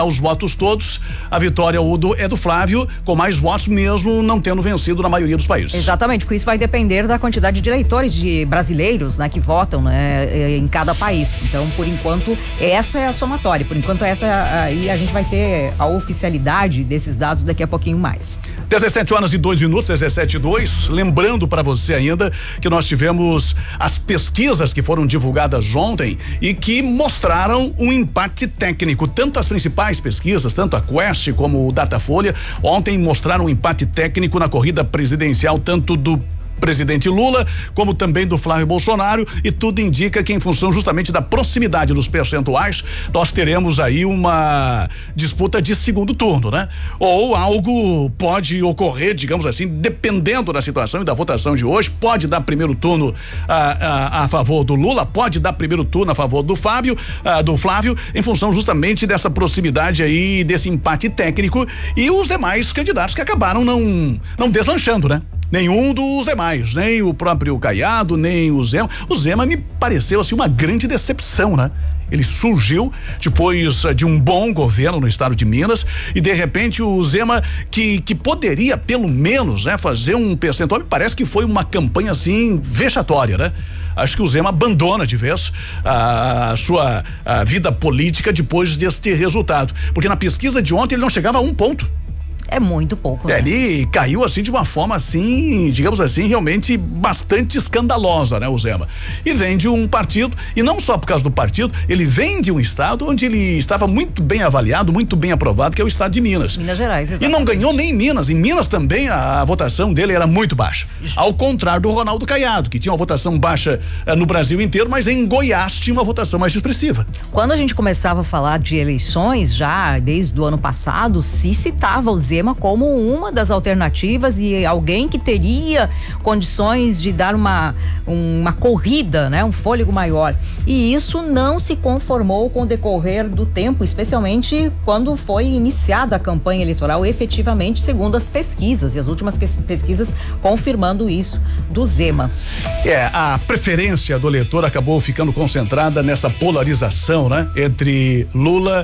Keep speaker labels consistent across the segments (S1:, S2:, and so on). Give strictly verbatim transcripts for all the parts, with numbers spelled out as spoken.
S1: os votos todos, a vitória é do Flávio, com mais votos mesmo não tendo vencido na maioria dos países.
S2: Exatamente, porque isso vai depender da quantidade de eleitores de brasileiros, né, que votam, né, em cada país. Então, por enquanto, essa é a somatória. Por enquanto, essa aí a gente vai ter a oficialidade desses dados daqui a pouquinho mais.
S1: dezessete horas e dois minutos, dezessete e dois. Lembrando para você ainda que nós tivemos as pesquisas que foram divulgadas ontem e que mostraram um empate técnico. Tanto as principais pesquisas, tanto a Quest como o Datafolha, ontem mostraram um empate técnico na corrida presidencial, tanto do presidente Lula, como também do Flávio Bolsonaro, e tudo indica que em função justamente da proximidade dos percentuais, nós teremos aí uma disputa de segundo turno, né? Ou algo pode ocorrer, digamos assim, dependendo da situação e da votação de hoje, pode dar primeiro turno a, a, a favor do Lula, pode dar primeiro turno a favor do Fábio, a, do Flávio, em função justamente dessa proximidade aí, desse empate técnico, e os demais candidatos que acabaram não, não deslanchando, né? Nenhum dos demais, nem o próprio Caiado, nem o Zema. O Zema me pareceu assim uma grande decepção, né? Ele surgiu depois de um bom governo no estado de Minas e de repente o Zema que, que poderia pelo menos, né, fazer um percentual, me parece que foi uma campanha assim vexatória, né? Acho que o Zema abandona de vez a, a sua a vida política depois deste resultado, porque na pesquisa de ontem ele não chegava a um ponto.
S2: É muito pouco, né?
S1: É, ele caiu assim de uma forma assim, digamos assim, realmente bastante escandalosa, né, o Zema. E vem de um partido, e não só por causa do partido, ele vem de um estado onde ele estava muito bem avaliado, muito bem aprovado, que é o estado de Minas.
S2: Minas Gerais, exatamente.
S1: E não ganhou nem em Minas. Em Minas também a, a votação dele era muito baixa. Ao contrário do Ronaldo Caiado, que tinha uma votação baixa eh, no Brasil inteiro, mas em Goiás tinha uma votação mais expressiva.
S2: Quando a gente começava a falar de eleições, já desde o ano passado, se citava o Zema como uma das alternativas e alguém que teria condições de dar uma, uma corrida, né, um fôlego maior. E isso não se conformou com o decorrer do tempo, especialmente quando foi iniciada a campanha eleitoral efetivamente, segundo as pesquisas, e as últimas pesquisas confirmando isso do Zema.
S1: É, a preferência do eleitor acabou ficando concentrada nessa polarização, né, entre Lula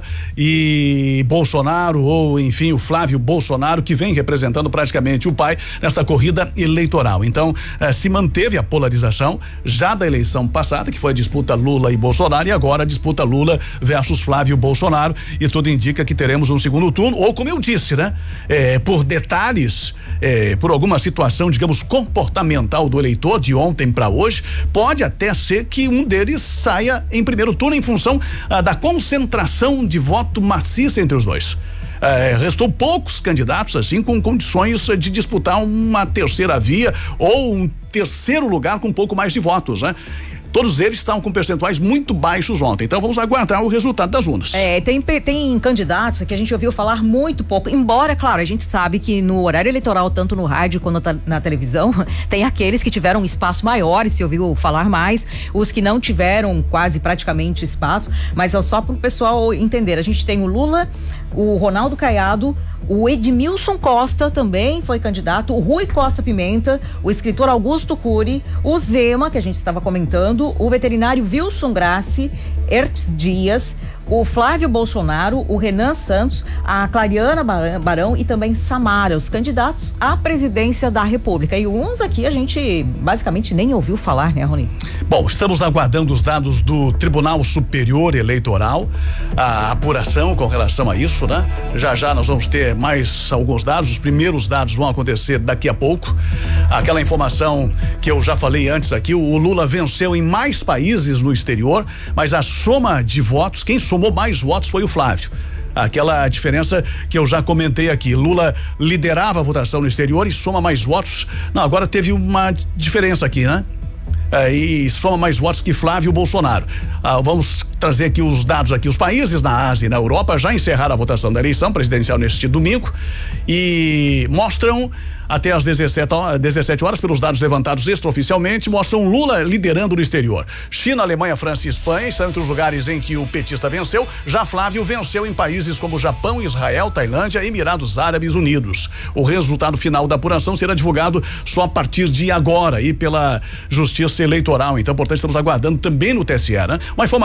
S1: e Bolsonaro, ou enfim, o Flávio Bolsonaro, que vem representando praticamente o pai nesta corrida eleitoral. Então, eh, se manteve a polarização já da eleição passada, que foi a disputa Lula e Bolsonaro, e agora a disputa Lula versus Flávio Bolsonaro, e tudo indica que teremos um segundo turno, ou como eu disse, né? Eh, por detalhes, eh, por alguma situação, digamos, comportamental do eleitor de ontem para hoje, pode até ser que um deles saia em primeiro turno em função ah, da concentração de voto maciça entre os dois. É, restou poucos candidatos assim com condições de disputar uma terceira via ou um terceiro lugar com um pouco mais de votos, né? Todos eles estavam com percentuais muito baixos ontem, então vamos aguardar o resultado das urnas.
S2: É, tem, tem candidatos que a gente ouviu falar muito pouco, embora, claro, a gente sabe que no horário eleitoral, tanto no rádio quanto na, na televisão, tem aqueles que tiveram um espaço maior e se ouviu falar mais, os que não tiveram quase praticamente espaço, mas é só para o pessoal entender, a gente tem o Lula, o Ronaldo Caiado, o Edmilson Costa também foi candidato, o Rui Costa Pimenta, o escritor Augusto Cury, o Zema, que a gente estava comentando, o veterinário Wilson Grassi, Hertz Dias, o Flávio Bolsonaro, o Renan Santos, a Clariana Barão e também Samara, os candidatos à presidência da República. E uns aqui a gente basicamente nem ouviu falar, né, Rony?
S1: Bom, estamos aguardando os dados do Tribunal Superior Eleitoral, a apuração com relação a isso, né? Já já nós vamos ter mais alguns dados, os primeiros dados vão acontecer daqui a pouco. Aquela informação que eu já falei antes aqui, o Lula venceu em mais países no exterior, mas a soma de votos, quem somou mais votos foi o Flávio. Aquela diferença que eu já comentei aqui, Lula liderava a votação no exterior e soma mais votos. Não, agora teve uma diferença aqui, né? É, e soma mais votos que Flávio Bolsonaro. Ah, vamos trazer aqui os dados aqui. Os países na Ásia e na Europa já encerraram a votação da eleição presidencial neste domingo e mostram até às dezessete horas, pelos dados levantados extraoficialmente, mostram Lula liderando no exterior. China, Alemanha, França e Espanha são entre os lugares em que o petista venceu. Já Flávio venceu em países como Japão, Israel, Tailândia e Emirados Árabes Unidos. O resultado final da apuração será divulgado só a partir de agora e pela Justiça Eleitoral. Então, portanto, estamos aguardando também no T S E, né? Uma informação prévia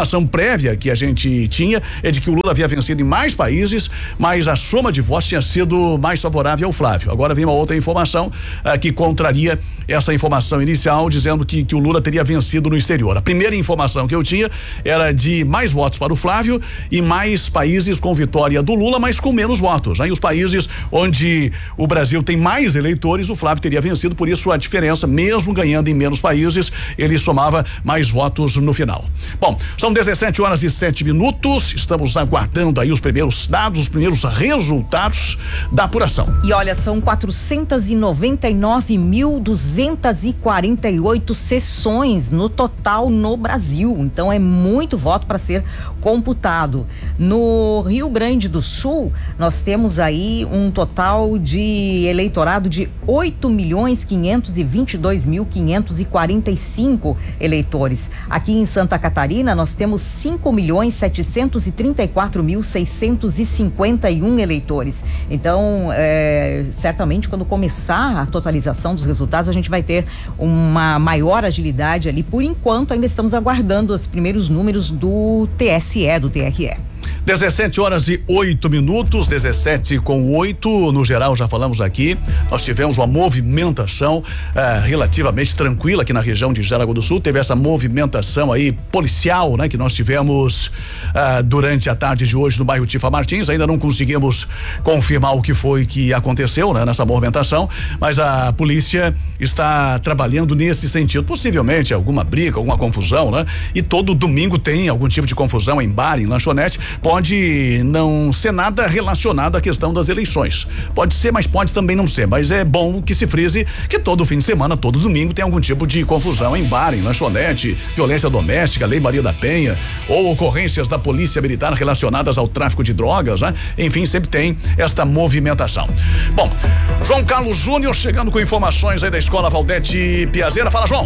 S1: prévia que a gente tinha é de que o Lula havia vencido em mais países, mas a soma de votos tinha sido mais favorável ao Flávio. Agora vem uma outra informação uh, que contraria essa informação inicial, dizendo que, que o Lula teria vencido no exterior. A primeira informação que eu tinha era de mais votos para o Flávio e mais países com vitória do Lula, mas com menos votos. Aí os países onde o Brasil tem mais eleitores, o Flávio teria vencido, por isso a diferença, mesmo ganhando em menos países, ele somava mais votos no final. Bom, são dezessete horas e sete minutos, estamos aguardando aí os primeiros dados, os primeiros resultados da apuração.
S2: E olha, são quatrocentos e noventa e nove mil duzentos e quarenta e oito sessões no total no Brasil, então é muito voto para ser computado. No Rio Grande do Sul, nós temos aí um total de eleitorado de oito milhões quinhentos e vinte e dois mil quinhentos e quarenta e cinco eleitores. Aqui em Santa Catarina, nós temos cinco milhões setecentos e trinta e quatro mil seiscentos e cinquenta e um eleitores. Então, é, certamente, quando começar a totalização dos resultados, a gente vai ter uma maior agilidade ali. Por enquanto, ainda estamos aguardando os primeiros números do T S E, do T R E.
S1: dezessete horas e oito minutos, dezessete com oito, no geral já falamos aqui, nós tivemos uma movimentação eh, relativamente tranquila aqui na região de Jaraguá do Sul, teve essa movimentação aí policial, né? Que nós tivemos eh, durante a tarde de hoje no bairro Tifa Martins, ainda não conseguimos confirmar o que foi que aconteceu, né? Nessa movimentação, mas a polícia está trabalhando nesse sentido, possivelmente alguma briga, alguma confusão, né? E todo domingo tem algum tipo de confusão em bar, em lanchonete, pode não ser nada relacionado à questão das eleições. Pode ser, mas pode também não ser. Mas é bom que se frise que todo fim de semana, todo domingo tem algum tipo de confusão em bar, em lanchonete, violência doméstica, Lei Maria da Penha, ou ocorrências da polícia militar relacionadas ao tráfico de drogas, né? Enfim, sempre tem esta movimentação. Bom, João Carlos Júnior chegando com informações aí da Escola Valdete Piazeira. Fala, João.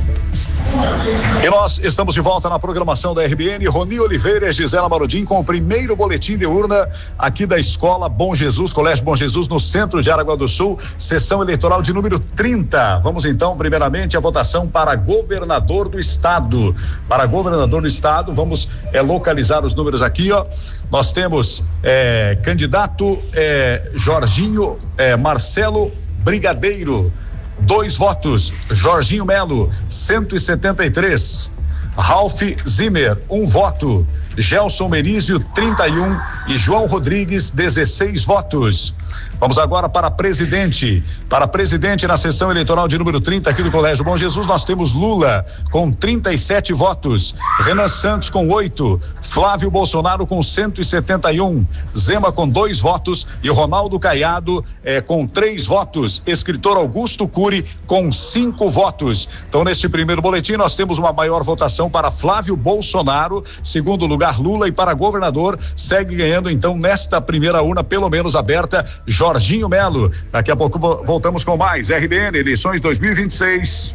S3: E nós estamos de volta na programação da R B N. Roni Oliveira e Gisela Marodim com o primeiro boletim de urna aqui da Escola Bom Jesus, Colégio Bom Jesus, no centro de Jaraguá do Sul, sessão eleitoral de número trinta. Vamos então, primeiramente, a votação para governador do estado. Para governador do estado, vamos é, localizar os números aqui, ó. Nós temos é, candidato é, Jorginho é, Marcelo Brigadeiro, dois votos. Jorginho Melo, cento e setenta e três. Ralph Zimmer, um voto. Gelson Merizio, trinta e um. E João Rodrigues, dezesseis votos. Vamos agora para presidente. Para presidente na sessão eleitoral de número trinta aqui do Colégio Bom Jesus, nós temos Lula com trinta e sete votos, Renan Santos com oito, Flávio Bolsonaro com cento e setenta e um, Zema com dois votos e Ronaldo Caiado eh, com três votos, escritor Augusto Cury com cinco votos. Então, neste primeiro boletim, nós temos uma maior votação para Flávio Bolsonaro, segundo lugar Lula, e para governador segue ganhando então nesta primeira urna, pelo menos aberta, Jorginho Melo. Daqui a pouco voltamos com mais R B N, eleições dois mil e vinte e seis.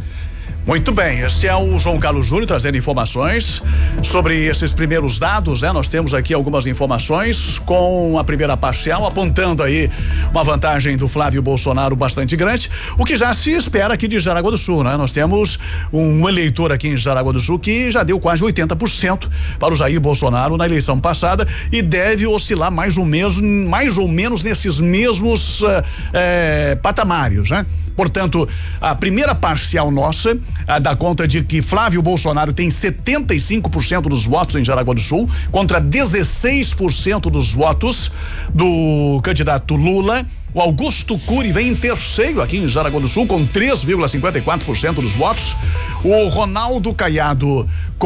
S1: Muito bem, este é o João Carlos Júnior trazendo informações sobre esses primeiros dados, né? Nós temos aqui algumas informações com a primeira parcial, apontando aí uma vantagem do Flávio Bolsonaro bastante grande, o que já se espera aqui de Jaraguá do Sul, né? Nós temos um eleitor aqui em Jaraguá do Sul que já deu quase oitenta por cento para o Jair Bolsonaro na eleição passada e deve oscilar mais ou menos, mais ou menos nesses mesmos uh, eh, patamares, né? Portanto, a primeira parcial nossa a, dá conta de que Flávio Bolsonaro tem setenta e cinco por cento dos votos em Jaraguá do Sul contra dezesseis por cento dos votos do candidato Lula. O Augusto Cury vem em terceiro aqui em Jaraguá do Sul com três vírgula cinquenta e quatro por cento dos votos. O Ronaldo Caiado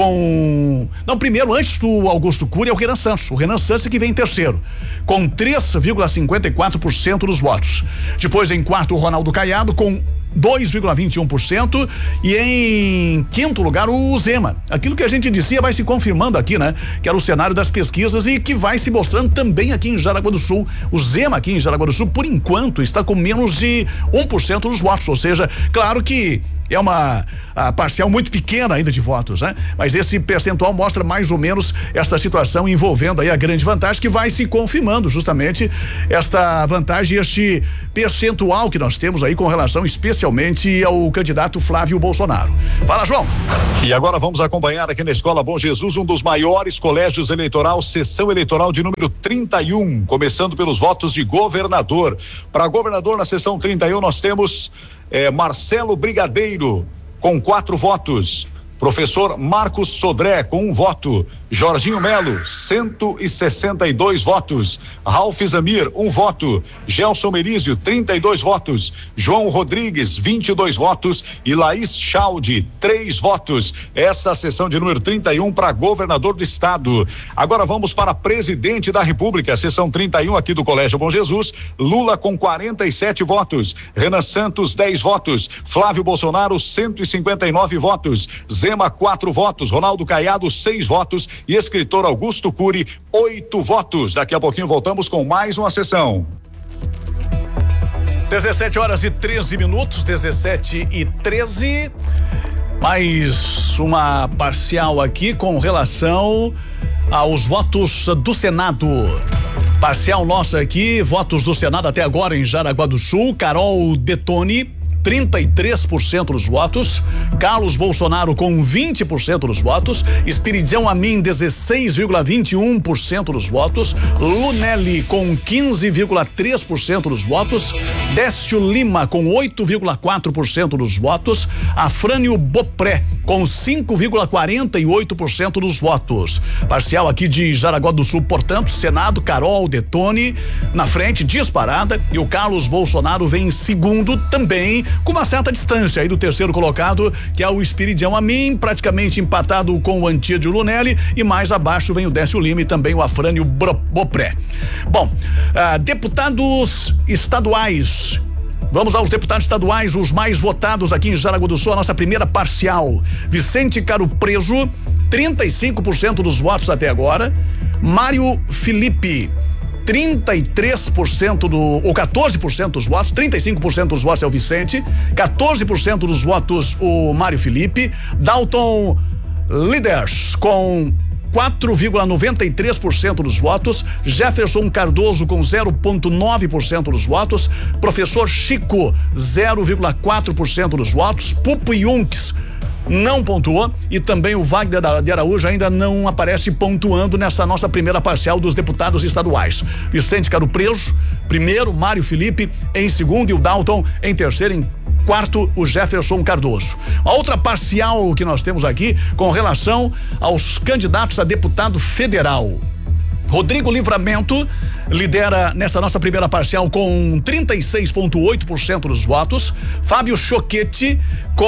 S1: com... Não, primeiro, antes do Augusto Cury é o Renan Santos. O Renan Santos é que vem em terceiro, com três vírgula cinquenta e quatro por cento dos votos. Depois, em quarto, o Ronaldo Caiado com dois vírgula vinte e um por cento e em quinto lugar o Zema. Aquilo que a gente dizia vai se confirmando aqui, né? Que era o cenário das pesquisas e que vai se mostrando também aqui em Jaraguá do Sul. O Zema aqui em Jaraguá do Sul, por enquanto, está com menos de um por cento dos votos, ou seja, claro que É uma a parcial muito pequena ainda de votos, né? Mas esse percentual mostra mais ou menos esta situação envolvendo aí a grande vantagem que vai se confirmando justamente esta vantagem, este percentual que nós temos aí com relação especialmente ao candidato Flávio Bolsonaro. Fala, João.
S3: E agora vamos acompanhar aqui na Escola Bom Jesus um dos maiores colégios eleitoral, sessão eleitoral de número trinta e um, começando pelos votos de governador. Para governador na sessão trinta e um nós temos É, Marcelo Brigadeiro, com quatro votos. Professor Marcos Sodré, com um voto. Jorginho Melo, cento e sessenta e dois votos. Ralf Zamir, um voto. Gelson Merizio, trinta e dois votos. João Rodrigues, vinte e dois votos. E Laís Chaldi, três votos. Essa é a sessão de número trinta e um para governador do estado. Agora vamos para presidente da República, sessão trinta e um aqui do Colégio Bom Jesus. Lula com quarenta e sete votos. Renan Santos, dez votos. Flávio Bolsonaro, cento e cinquenta e nove votos. Zema, quatro votos. Ronaldo Caiado, seis votos. E escritor Augusto Cury, oito votos. Daqui a pouquinho voltamos com mais uma sessão.
S1: dezessete horas e treze minutos, dezessete e treze. Mais uma parcial aqui com relação aos votos do Senado. Parcial nossa aqui, votos do Senado até agora em Jaraguá do Sul. Carol Detoni, trinta e três por cento dos votos. Carlos Bolsonaro com vinte por cento dos votos. Espiridião Amin, dezesseis vírgula vinte e um por cento dos votos. Lunelli com quinze vírgula três por cento dos votos. Décio Lima com oito vírgula quatro por cento dos votos. Afrânio Bopré com cinco vírgula quarenta e oito por cento dos votos. Parcial aqui de Jaraguá do Sul, portanto, Senado, Carol Detoni na frente, disparada, e o Carlos Bolsonaro vem em segundo também, com uma certa distância aí do terceiro colocado, que é o Espiridião Amin, praticamente empatado com o Antídio Lunelli, e mais abaixo vem o Décio Lima e também o Afrânio Bopré. Bom, ah, deputados estaduais. Vamos aos deputados estaduais, os mais votados aqui em Jaraguá do Sul, a nossa primeira parcial. Vicente Caro Preso, trinta e cinco por cento dos votos até agora. Mário Felipe, trinta e três por cento do, ou quatorze por cento dos votos, trinta e cinco por cento dos votos é o Vicente, quatorze por cento dos votos o Mário Felipe. Dalton Liders com quatro vírgula noventa e três por cento dos votos, Jefferson Cardoso com zero vírgula nove por cento dos votos, Professor Chico zero vírgula quatro por cento dos votos, Pupo Yunques não pontuou, e também o Wagner de Araújo ainda não aparece pontuando nessa nossa primeira parcial dos deputados estaduais. Vicente Caro Preso, primeiro, Mário Felipe em segundo e o Dalton em terceiro, em quarto, o Jefferson Cardoso. A outra parcial que nós temos aqui com relação aos candidatos a deputado federal. Rodrigo Livramento lidera nessa nossa primeira parcial com trinta e seis vírgula oito por cento dos votos. Fábio Choquete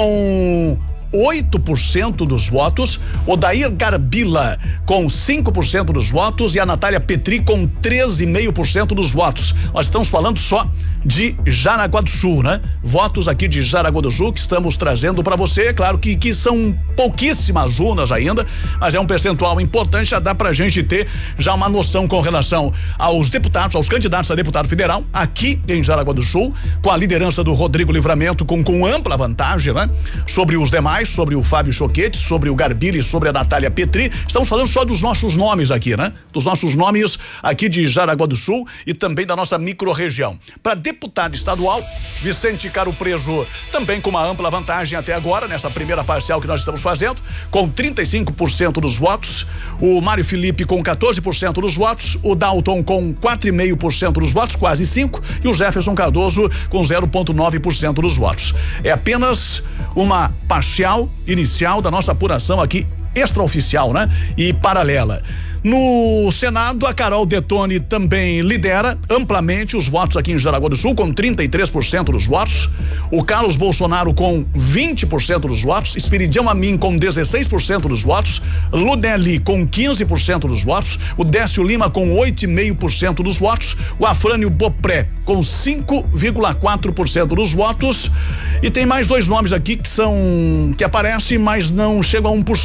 S1: com oito por cento dos votos, Odair Garbila com cinco por cento dos votos e a Natália Petri com treze vírgula cinco por cento dos votos. Nós estamos falando só de Jaraguá do Sul, né? Votos aqui de Jaraguá do Sul que estamos trazendo para você. É claro que, que são pouquíssimas urnas ainda, mas é um percentual importante, já dá pra gente ter já uma noção com relação aos deputados, aos candidatos a deputado federal aqui em Jaraguá do Sul, com a liderança do Rodrigo Livramento com, com ampla vantagem, né? Sobre os demais, sobre o Fábio Choquete, sobre o Garbili e sobre a Natália Petri. Estamos falando só dos nossos nomes aqui, né? Dos nossos nomes aqui de Jaraguá do Sul e também da nossa micro-região. Para deputado estadual, Vicente Caro Preso também com uma ampla vantagem até agora, nessa primeira parcial que nós estamos fazendo, com trinta e cinco por cento dos votos, o Mário Felipe com quatorze por cento dos votos, o Dalton com quatro vírgula cinco por cento dos votos, quase cinco, e o Jefferson Cardoso com zero vírgula nove por cento dos votos. É apenas uma parcial inicial da nossa apuração aqui, extraoficial, né? E paralela. No Senado, a Carol Detoni também lidera amplamente os votos aqui em Jaraguá do Sul, com trinta e três por cento dos votos. O Carlos Bolsonaro com vinte por cento dos votos. Espiridião Amin com dezesseis por cento dos votos. Lunelli com quinze por cento dos votos. O Décio Lima com oito vírgula cinco por cento dos votos. O Afrânio Bopré com cinco vírgula quatro por cento dos votos. E tem mais dois nomes aqui que são, que aparecem, mas não chegam a um por cento.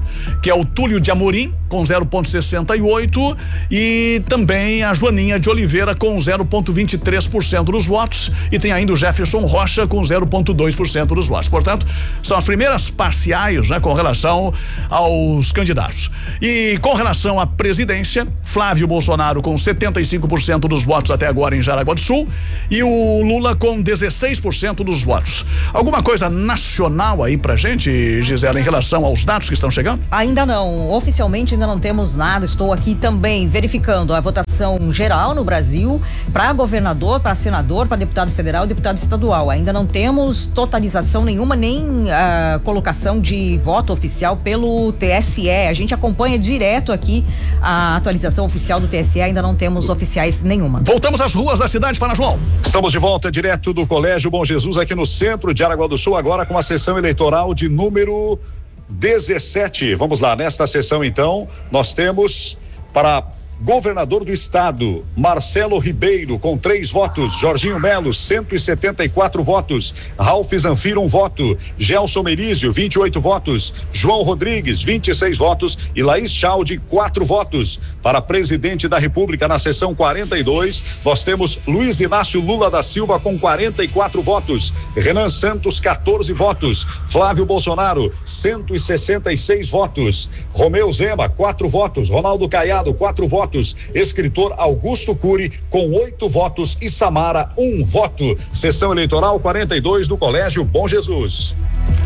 S1: que é o Túlio de Amorim, com zero ponto sessenta e oito, e também a Joaninha de Oliveira com zero ponto vinte e três por cento dos votos, e tem ainda o Jefferson Rocha com zero ponto dois por cento dos votos. Portanto, são as primeiras parciais, né, com relação aos candidatos. E com relação à presidência, Flávio Bolsonaro com setenta e cinco por cento dos votos até agora em Jaraguá do Sul, e o Lula com dezesseis por cento dos votos. Alguma coisa nacional aí pra gente, Gisela, em relação aos dados que estão chegando?
S2: Ainda não, oficialmente ainda não temos nada. Estou aqui também verificando a votação geral no Brasil para governador, para senador, para deputado federal e deputado estadual. Ainda não temos totalização nenhuma, nem a colocação de voto oficial pelo T S E. A gente acompanha direto aqui a atualização oficial do T S E, ainda não temos oficiais nenhuma.
S1: Voltamos às ruas da cidade, fala, João.
S3: Estamos de volta direto do Colégio Bom Jesus aqui no centro de Jaraguá do Sul, agora com a sessão eleitoral de número dezessete. Vamos lá, nesta sessão então, nós temos para governador do estado, Marcelo Ribeiro, com três votos, Jorginho Melo, cento e setenta e quatro votos, Ralph Zanfiro, um voto, Gelson Merizio, vinte e oito votos, João Rodrigues, vinte e seis votos e Laís Chaldi, quatro votos. Para presidente da República, na sessão quarenta e dois, nós temos Luiz Inácio Lula da Silva com quarenta e quatro votos, Renan Santos, quatorze votos, Flávio Bolsonaro, cento e sessenta e seis votos, Romeu Zema, quatro votos, Ronaldo Caiado, quatro votos, escritor Augusto Cury com oito votos e Samara um voto. Sessão eleitoral quarenta e dois do Colégio Bom Jesus.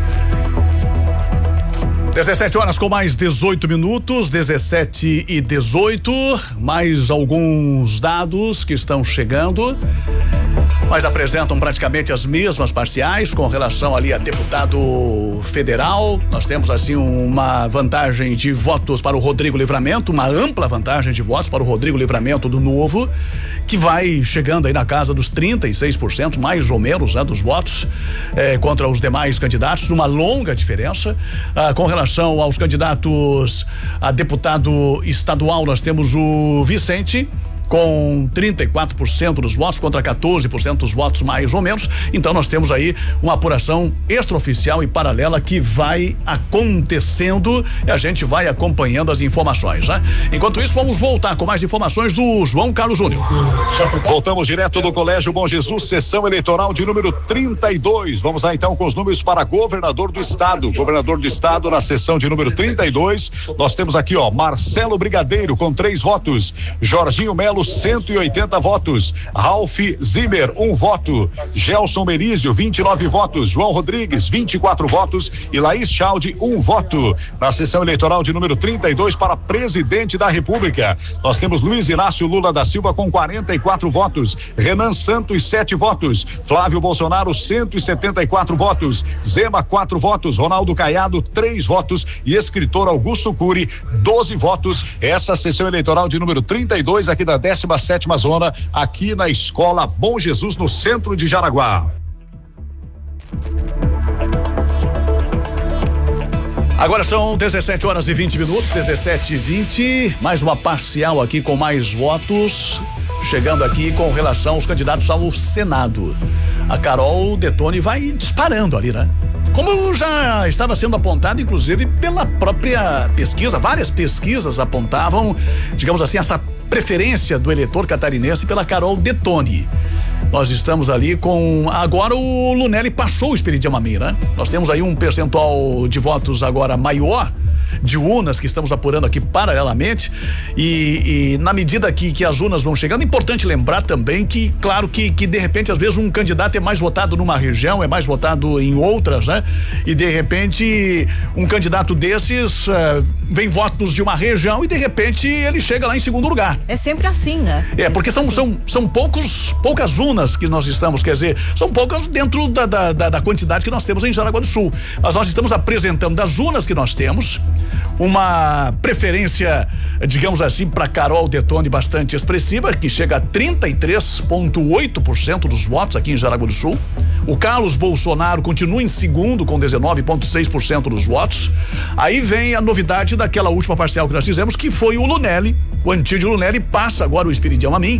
S1: dezessete horas com mais dezoito minutos, dezessete e dezoito, mais alguns dados que estão chegando, mas apresentam praticamente as mesmas parciais com relação ali a deputado federal. Nós temos assim uma vantagem de votos para o Rodrigo Livramento, uma ampla vantagem de votos para o Rodrigo Livramento do Novo, que vai chegando aí na casa dos trinta e seis por cento, mais ou menos, né, dos votos eh, contra os demais candidatos, uma longa diferença. Ah, com relação aos candidatos a deputado estadual, nós temos o Vicente com trinta e quatro por cento dos votos contra quatorze por cento dos votos, mais ou menos. Então nós temos aí uma apuração extraoficial e paralela que vai acontecendo e a gente vai acompanhando as informações, né? Enquanto isso, vamos voltar com mais informações do João Carlos Júnior.
S3: Voltamos direto do Colégio Bom Jesus, sessão eleitoral de número trinta e dois. Vamos lá então com os números para governador do estado. Governador do estado na sessão de número trinta e dois, nós temos aqui, ó, Marcelo Brigadeiro com três votos, Jorginho Melo cento e oitenta votos, Ralph Zimmer um voto, Gelson Merizio vinte e nove votos, João Rodrigues vinte e quatro votos e Laís Chaldi um voto. Na sessão eleitoral de número trinta e dois para presidente da República, nós temos Luiz Inácio Lula da Silva com quarenta e quatro votos, Renan Santos sete votos, Flávio Bolsonaro cento e setenta e quatro votos, Zema quatro votos, Ronaldo Caiado três votos e escritor Augusto Cury doze votos. Essa sessão eleitoral de número trinta e dois aqui da décima sétima zona, aqui na Escola Bom Jesus, no centro de Jaraguá.
S1: Agora são dezessete horas e vinte minutos, dezessete e vinte, mais uma parcial aqui com mais votos, chegando aqui com relação aos candidatos ao Senado. A Carol Detoni vai disparando ali, né? Como já estava sendo apontado, inclusive, pela própria pesquisa, várias pesquisas apontavam, digamos assim, essa preferência do eleitor catarinense pela Carol Detoni. Nós estamos ali com, agora o Lunelli passou o Esperidião Amin, né? Nós temos aí um percentual de votos agora maior, de urnas que estamos apurando aqui paralelamente, e, e na medida que, que as urnas vão chegando, é importante lembrar também que, claro que, que de repente às vezes um candidato é mais votado numa região, é mais votado em outras, né? E de repente um candidato desses uh, vem votos de uma região e de repente ele chega lá em segundo lugar.
S2: É sempre assim, né?
S1: É, porque são, são, são poucos, poucas urnas que nós estamos, quer dizer, são poucas dentro da, da, da, da quantidade que nós temos em Jaraguá do Sul. Mas nós estamos apresentando das urnas que nós temos uma preferência, digamos assim, para Carol Detoni bastante expressiva, que chega a trinta e três vírgula oito por cento dos votos aqui em Jaraguá do Sul. O Carlos Bolsonaro continua em segundo com dezenove vírgula seis por cento dos votos. Aí vem a novidade daquela última parcial que nós fizemos, que foi o Lunelli. O Antídio Lunelli passa agora o Esperidião Amin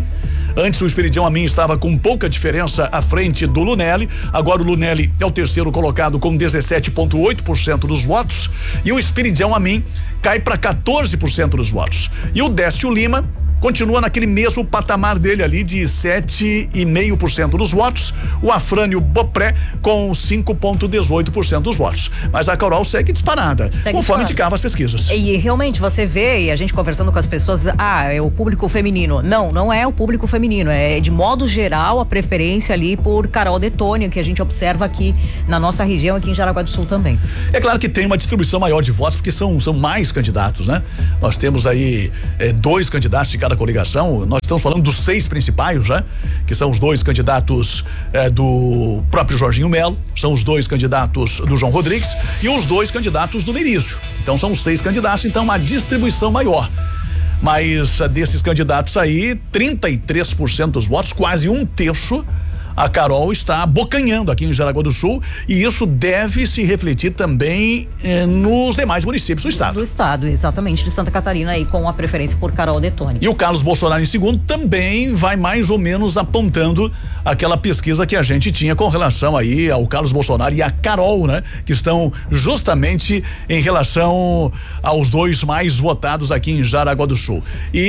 S1: Antes o Esperidião Amin estava com pouca diferença à frente do Lunelli. Agora o Lunelli é o terceiro colocado com dezessete vírgula oito por cento dos votos e o Esperidião Amin cai para quatorze por cento dos votos. E o Décio Lima continua naquele mesmo patamar dele ali de sete vírgula cinco por cento dos votos, o Afrânio Bopré com cinco vírgula dezoito por cento dos votos. Mas a Carol segue disparada, segue conforme indicavam as pesquisas.
S2: E realmente você vê, e a gente conversando com as pessoas, ah, é o público feminino. Não, não é o público feminino, é de modo geral a preferência ali por Carol Detoni, que a gente observa aqui na nossa região, aqui em Jaraguá do Sul também.
S1: É claro que tem uma distribuição maior de votos, porque são, são mais candidatos, né? Nós temos aí é, dois candidatos de cada coligação, nós estamos falando dos seis principais, né? Que são os dois candidatos eh, do próprio Jorginho Melo, são os dois candidatos do João Rodrigues e os dois candidatos do Merizio. Então são seis candidatos, então uma distribuição maior. Mas desses candidatos aí, trinta e três por cento dos votos, quase um terço, a Carol está abocanhando aqui em Jaraguá do Sul e isso deve se refletir também eh, nos demais municípios do estado.
S2: Do estado, exatamente, de Santa Catarina aí com a preferência por Carol Detoni.
S1: E o Carlos Bolsonaro em segundo também vai mais ou menos apontando aquela pesquisa que a gente tinha com relação aí ao Carlos Bolsonaro e a Carol, né? Que estão justamente em relação aos dois mais votados aqui em Jaraguá do Sul.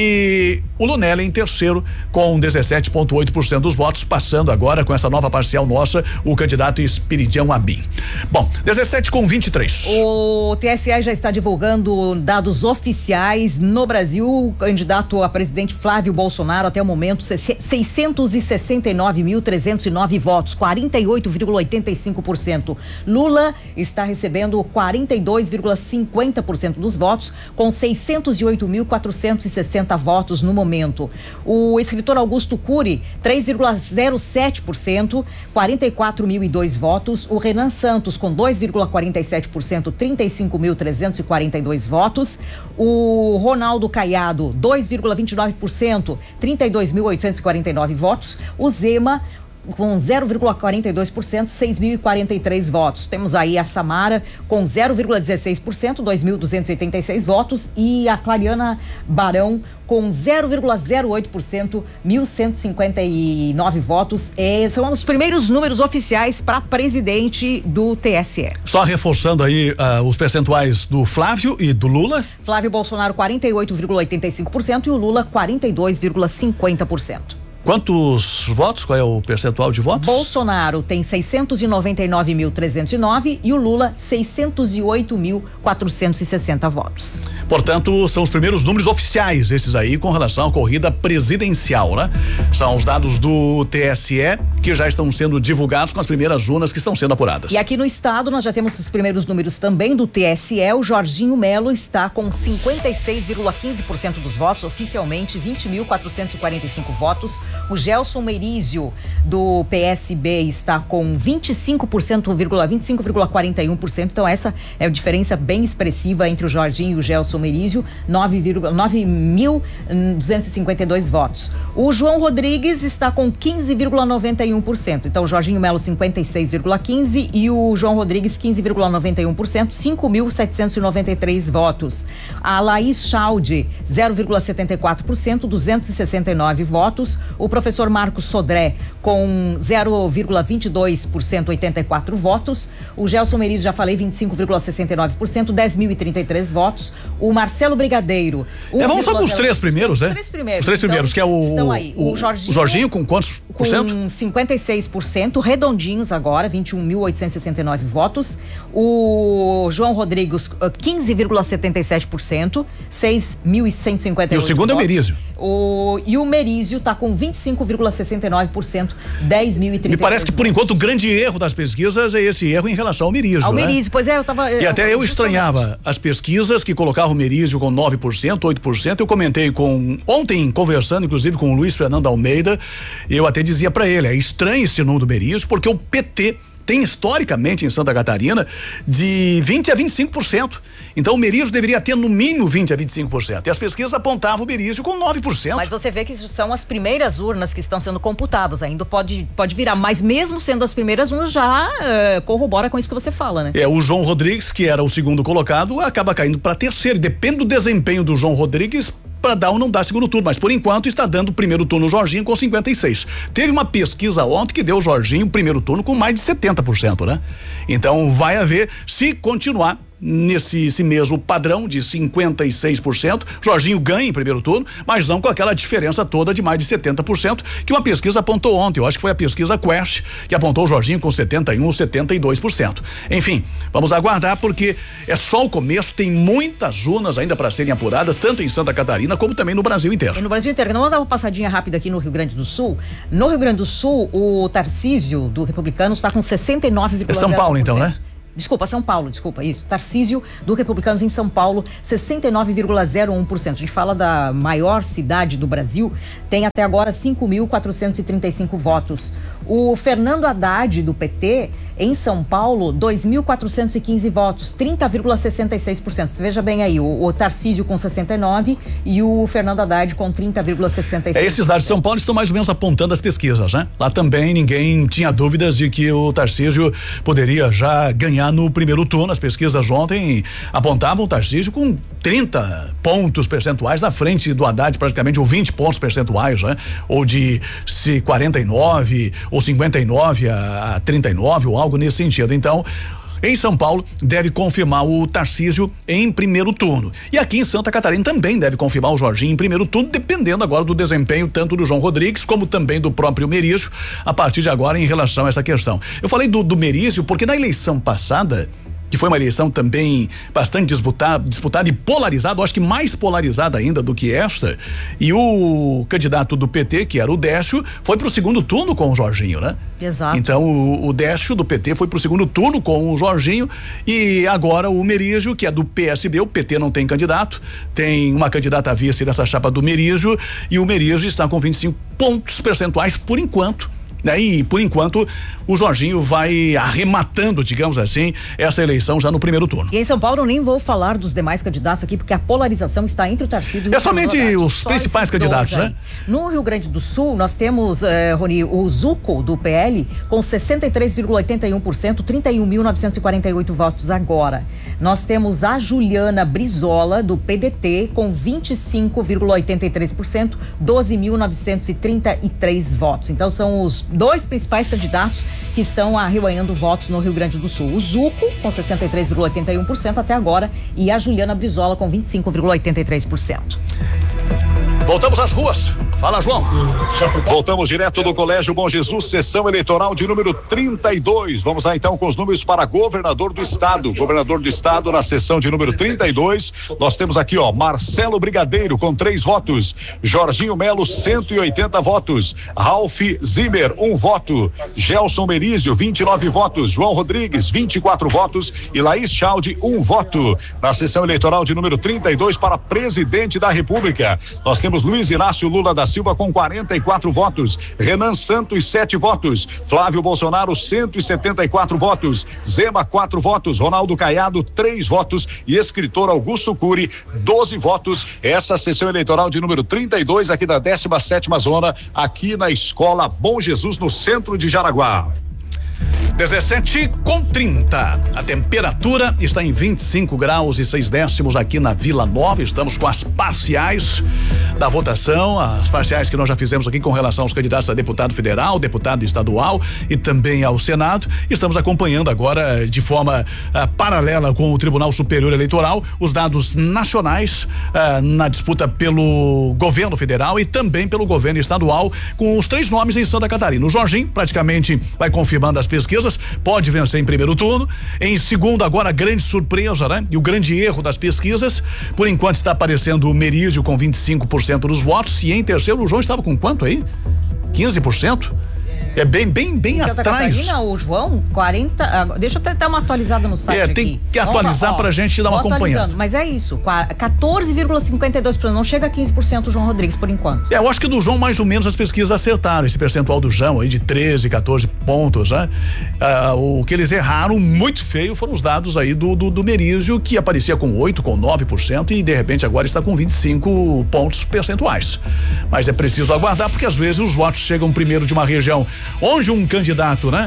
S1: E o Lunelli em terceiro com dezessete vírgula oito por cento dos votos, passando agora com essa nova parcial nossa, o candidato Esperidião Amin. Bom, dezessete com vinte e três.
S2: O T S E já está divulgando dados oficiais no Brasil. O candidato a presidente Flávio Bolsonaro, até o momento, seiscentos e sessenta e nove mil trezentos e nove votos, quarenta e oito vírgula oitenta e cinco por cento. Lula está recebendo quarenta e dois vírgula cinquenta por cento dos votos, com seiscentos e oito mil quatrocentos e sessenta votos no momento. O escritor Augusto Cury, três vírgula zero sete por cento, quarenta e quatro mil e dois votos. O Renan Santos, com dois vírgula quarenta e sete por cento, trinta e cinco mil trezentos e quarenta e dois votos. O Ronaldo Caiado, dois vírgula vinte e nove por cento, trinta e dois mil oitocentos e quarenta e nove votos. O Zema, com zero vírgula quarenta e dois por cento, seis mil e quarenta e três votos. Temos aí a Samara com zero vírgula dezesseis por cento, dois mil duzentos e oitenta e seis votos, e a Clariana Barão com zero vírgula zero oito por cento, mil cento e cinquenta e nove votos. É, são os primeiros números oficiais para presidente do T S E.
S1: Só reforçando aí uh, os percentuais do Flávio e do Lula.
S2: Flávio Bolsonaro quarenta e oito vírgula oitenta e cinco por cento e o Lula quarenta e dois vírgula cinquenta por cento.
S1: Quantos votos? Qual é o percentual de votos?
S2: Bolsonaro tem seiscentos e noventa e nove mil trezentos e nove e o Lula seiscentos e oito mil quatrocentos e sessenta votos.
S1: Portanto, são os primeiros números oficiais, esses aí, com relação à corrida presidencial, né? São os dados do T S E que já estão sendo divulgados com as primeiras urnas que estão sendo apuradas.
S2: E aqui no estado nós já temos os primeiros números também do T S E. O Jorginho Melo está com cinquenta e seis vírgula quinze por cento dos votos, oficialmente vinte mil quatrocentos e quarenta e cinco votos. O Gelson Merizio do P S B está com vinte e cinco por cento, vinte e cinco vírgula quarenta e um por cento. Então essa é a diferença bem expressiva entre o Jorginho e o Gelson Merizio, nove mil duzentos e cinquenta e dois votos. O João Rodrigues está com quinze vírgula noventa e um por cento. Então o Jorginho Melo cinquenta e seis vírgula quinze e o João Rodrigues quinze vírgula noventa e um por cento, cinco mil setecentos e noventa e três votos. A Laís Chaldi zero vírgula setenta e quatro por cento, duzentos e sessenta e nove votos. O professor Marcos Sodré com zero vírgula vinte e dois por cento, oitenta e quatro votos. O Gelson Merizio, já falei, vinte e cinco vírgula sessenta e nove por cento, dez mil e trinta e três votos. O Marcelo Brigadeiro.
S1: É, vamos só com os três primeiros, né? Os
S2: três primeiros.
S1: Os três primeiros,
S2: então,
S1: que é o,
S2: estão aí.
S1: o,
S2: o, Jorginho,
S1: o Jorginho com quantos por cento?
S2: Com cinquenta e seis por cento, redondinhos agora, vinte e um mil oitocentos e sessenta e nove votos. O João Rodrigues, quinze vírgula setenta e sete por cento, seis mil cento e cinquenta e oito votos.
S1: E o segundo votos. É o Merizio.
S2: O, e o Merizio está com vinte e cinco vírgula sessenta e nove por cento, dez mil e trinta e três.
S1: Me parece que por enquanto o grande erro das pesquisas é esse erro em relação ao Merizio.
S2: Ao
S1: né?
S2: Merizio, pois é, eu tava.
S1: E
S2: eu,
S1: até eu, eu estranhava as pesquisas que colocavam o Merizio com nove por cento, oito por cento. Eu comentei com ontem, conversando inclusive com o Luiz Fernando Almeida, eu até dizia para ele, é estranho esse número do Merizio, porque o P T tem historicamente em Santa Catarina de vinte a vinte e cinco por cento. Então o Merizio deveria ter no mínimo vinte a vinte e cinco por cento. E as pesquisas apontavam o Merizio com nove por cento.
S2: Mas você vê que são as primeiras urnas que estão sendo computadas, ainda pode, pode virar, mas mesmo sendo as primeiras urnas já uh, corrobora com isso que você fala, né?
S1: É, o João Rodrigues, que era o segundo colocado, acaba caindo para terceiro. Depende do desempenho do João Rodrigues, para dar ou não dar segundo turno, mas por enquanto está dando primeiro turno o Jorginho com cinquenta e seis. Teve uma pesquisa ontem que deu o Jorginho primeiro turno com mais de setenta por cento, né? Então vai haver, se continuar nesse esse mesmo padrão de cinquenta e seis por cento, Jorginho ganha em primeiro turno, mas não com aquela diferença toda de mais de setenta por cento que uma pesquisa apontou ontem. Eu acho que foi a pesquisa Quest que apontou o Jorginho com setenta e um, setenta e dois por cento. Enfim, vamos aguardar porque é só o começo, tem muitas urnas ainda para serem apuradas, tanto em Santa Catarina como também no Brasil inteiro.
S2: E no Brasil inteiro. Vamos dar uma passadinha rápida aqui no Rio Grande do Sul. No Rio Grande do Sul, o Tarcísio do Republicano está com sessenta e nove vírgula zero por cento.
S1: É São Paulo então, né?
S2: Desculpa, São Paulo, desculpa, isso. Tarcísio do Republicanos em São Paulo, sessenta e nove vírgula zero um por cento. A gente fala da maior cidade do Brasil, tem até agora cinco mil quatrocentos e trinta e cinco votos. O Fernando Haddad do P T em São Paulo, dois mil quatrocentos e quinze votos, trinta vírgula sessenta e seis por cento. Você veja bem aí, o, o Tarcísio com sessenta e nove e o Fernando Haddad com trinta vírgula sessenta e seis por cento.
S1: É, esses dados de São Paulo estão mais ou menos apontando as pesquisas, né? Lá também ninguém tinha dúvidas de que o Tarcísio poderia já ganhar no primeiro turno. As pesquisas ontem apontavam o Tarcísio com trinta pontos percentuais na frente do Haddad, praticamente, ou vinte pontos percentuais, né? Ou de se quarenta e nove ou cinquenta e nove a trinta e nove ou algo nesse sentido. Então, em São Paulo, deve confirmar o Tarcísio em primeiro turno. E aqui em Santa Catarina também deve confirmar o Jorginho em primeiro turno, dependendo agora do desempenho tanto do João Rodrigues como também do próprio Merizio, a partir de agora em relação a essa questão. Eu falei do, do Merizio porque na eleição passada, que foi uma eleição também bastante disputada, disputada e polarizada, eu acho que mais polarizada ainda do que esta, e o candidato do P T, que era o Décio, foi pro segundo turno com o Jorginho, né?
S2: Exato.
S1: Então o, o Décio do P T foi pro segundo turno com o Jorginho e agora o Merizio, que é do P S B, o P T não tem candidato, tem uma candidata a vice nessa chapa do Merizio e o Merizio está com vinte e cinco pontos percentuais por enquanto. Né? E por enquanto o Jorginho vai arrematando, digamos assim, essa eleição já no primeiro turno.
S2: E em São Paulo eu nem vou falar dos demais candidatos aqui, porque a polarização está entre o Tarcísio e o
S1: É somente os Só principais candidatos, né?
S2: No Rio Grande do Sul, nós temos, eh, Rony, o Zuco do P L com sessenta e três vírgula oitenta e um por cento, trinta e um mil novecentos e quarenta e oito votos agora. Nós temos a Juliana Brizola do P D T com vinte e cinco vírgula oitenta e três por cento, doze mil novecentos e trinta e três votos. Então são os dois principais candidatos que estão arrebanhando votos no Rio Grande do Sul. O Zuco, com sessenta e três vírgula oitenta e um por cento até agora, e a Juliana Brizola, com vinte e cinco vírgula oitenta e três por cento.
S1: Voltamos às ruas. Fala, João.
S3: Voltamos direto do Colégio Bom Jesus, sessão eleitoral de número trinta e dois. Vamos lá então com os números para governador do estado. Governador do estado na sessão de número trinta e dois. Nós temos aqui, ó, Marcelo Brigadeiro com três votos, Jorginho Melo cento e oitenta votos, Ralph Zimmer um voto, Gelson Merizio vinte e nove votos, João Rodrigues vinte e quatro votos e Laís Chaldi um voto. Na sessão eleitoral de número trinta e dois para presidente da República, nós temos Luiz Inácio Lula da Silva com quarenta e quatro votos, Renan Santos sete votos, Flávio Bolsonaro cento e setenta e quatro votos, Zema quatro votos, Ronaldo Caiado três votos e escritor Augusto Cury doze votos. Essa sessão eleitoral de número trinta e dois aqui da décima sétima zona, aqui na Escola Bom Jesus, no centro de Jaraguá.
S1: dezessete com trinta. A temperatura está em vinte e cinco graus e seis décimos aqui na Vila Nova. Estamos com as parciais da votação, as parciais que nós já fizemos aqui com relação aos candidatos a deputado federal, deputado estadual e também ao Senado. Estamos acompanhando agora de forma ah, paralela com o Tribunal Superior Eleitoral os dados nacionais ah, na disputa pelo governo federal e também pelo governo estadual, com os três nomes em Santa Catarina. O Jorginho praticamente vai confirmando as pesquisas, pode vencer em primeiro turno. Em segundo, agora a grande surpresa, né? E o grande erro das pesquisas, por enquanto está aparecendo o Merizio com vinte e cinco por cento dos votos, e em terceiro o João estava com quanto aí? quinze por cento? É bem, bem, bem em Santa atrás.
S2: Catarina, o João, quarenta. Deixa eu dar uma atualizada no site.
S1: É, tem
S2: aqui.
S1: que atualizar para a gente dar uma acompanhada.
S2: Mas é isso, quatorze vírgula cinquenta e dois por cento, não chega a quinze por cento o João Rodrigues por enquanto.
S1: É, eu acho que do João mais ou menos as pesquisas acertaram esse percentual do João aí de treze, quatorze pontos, né? Ah, o que eles erraram muito feio foram os dados aí do, do, do Merizio, que aparecia com oito, com nove por cento e de repente agora está com vinte e cinco pontos percentuais. Mas é preciso aguardar, porque às vezes os votos chegam primeiro de uma região onde um candidato, né?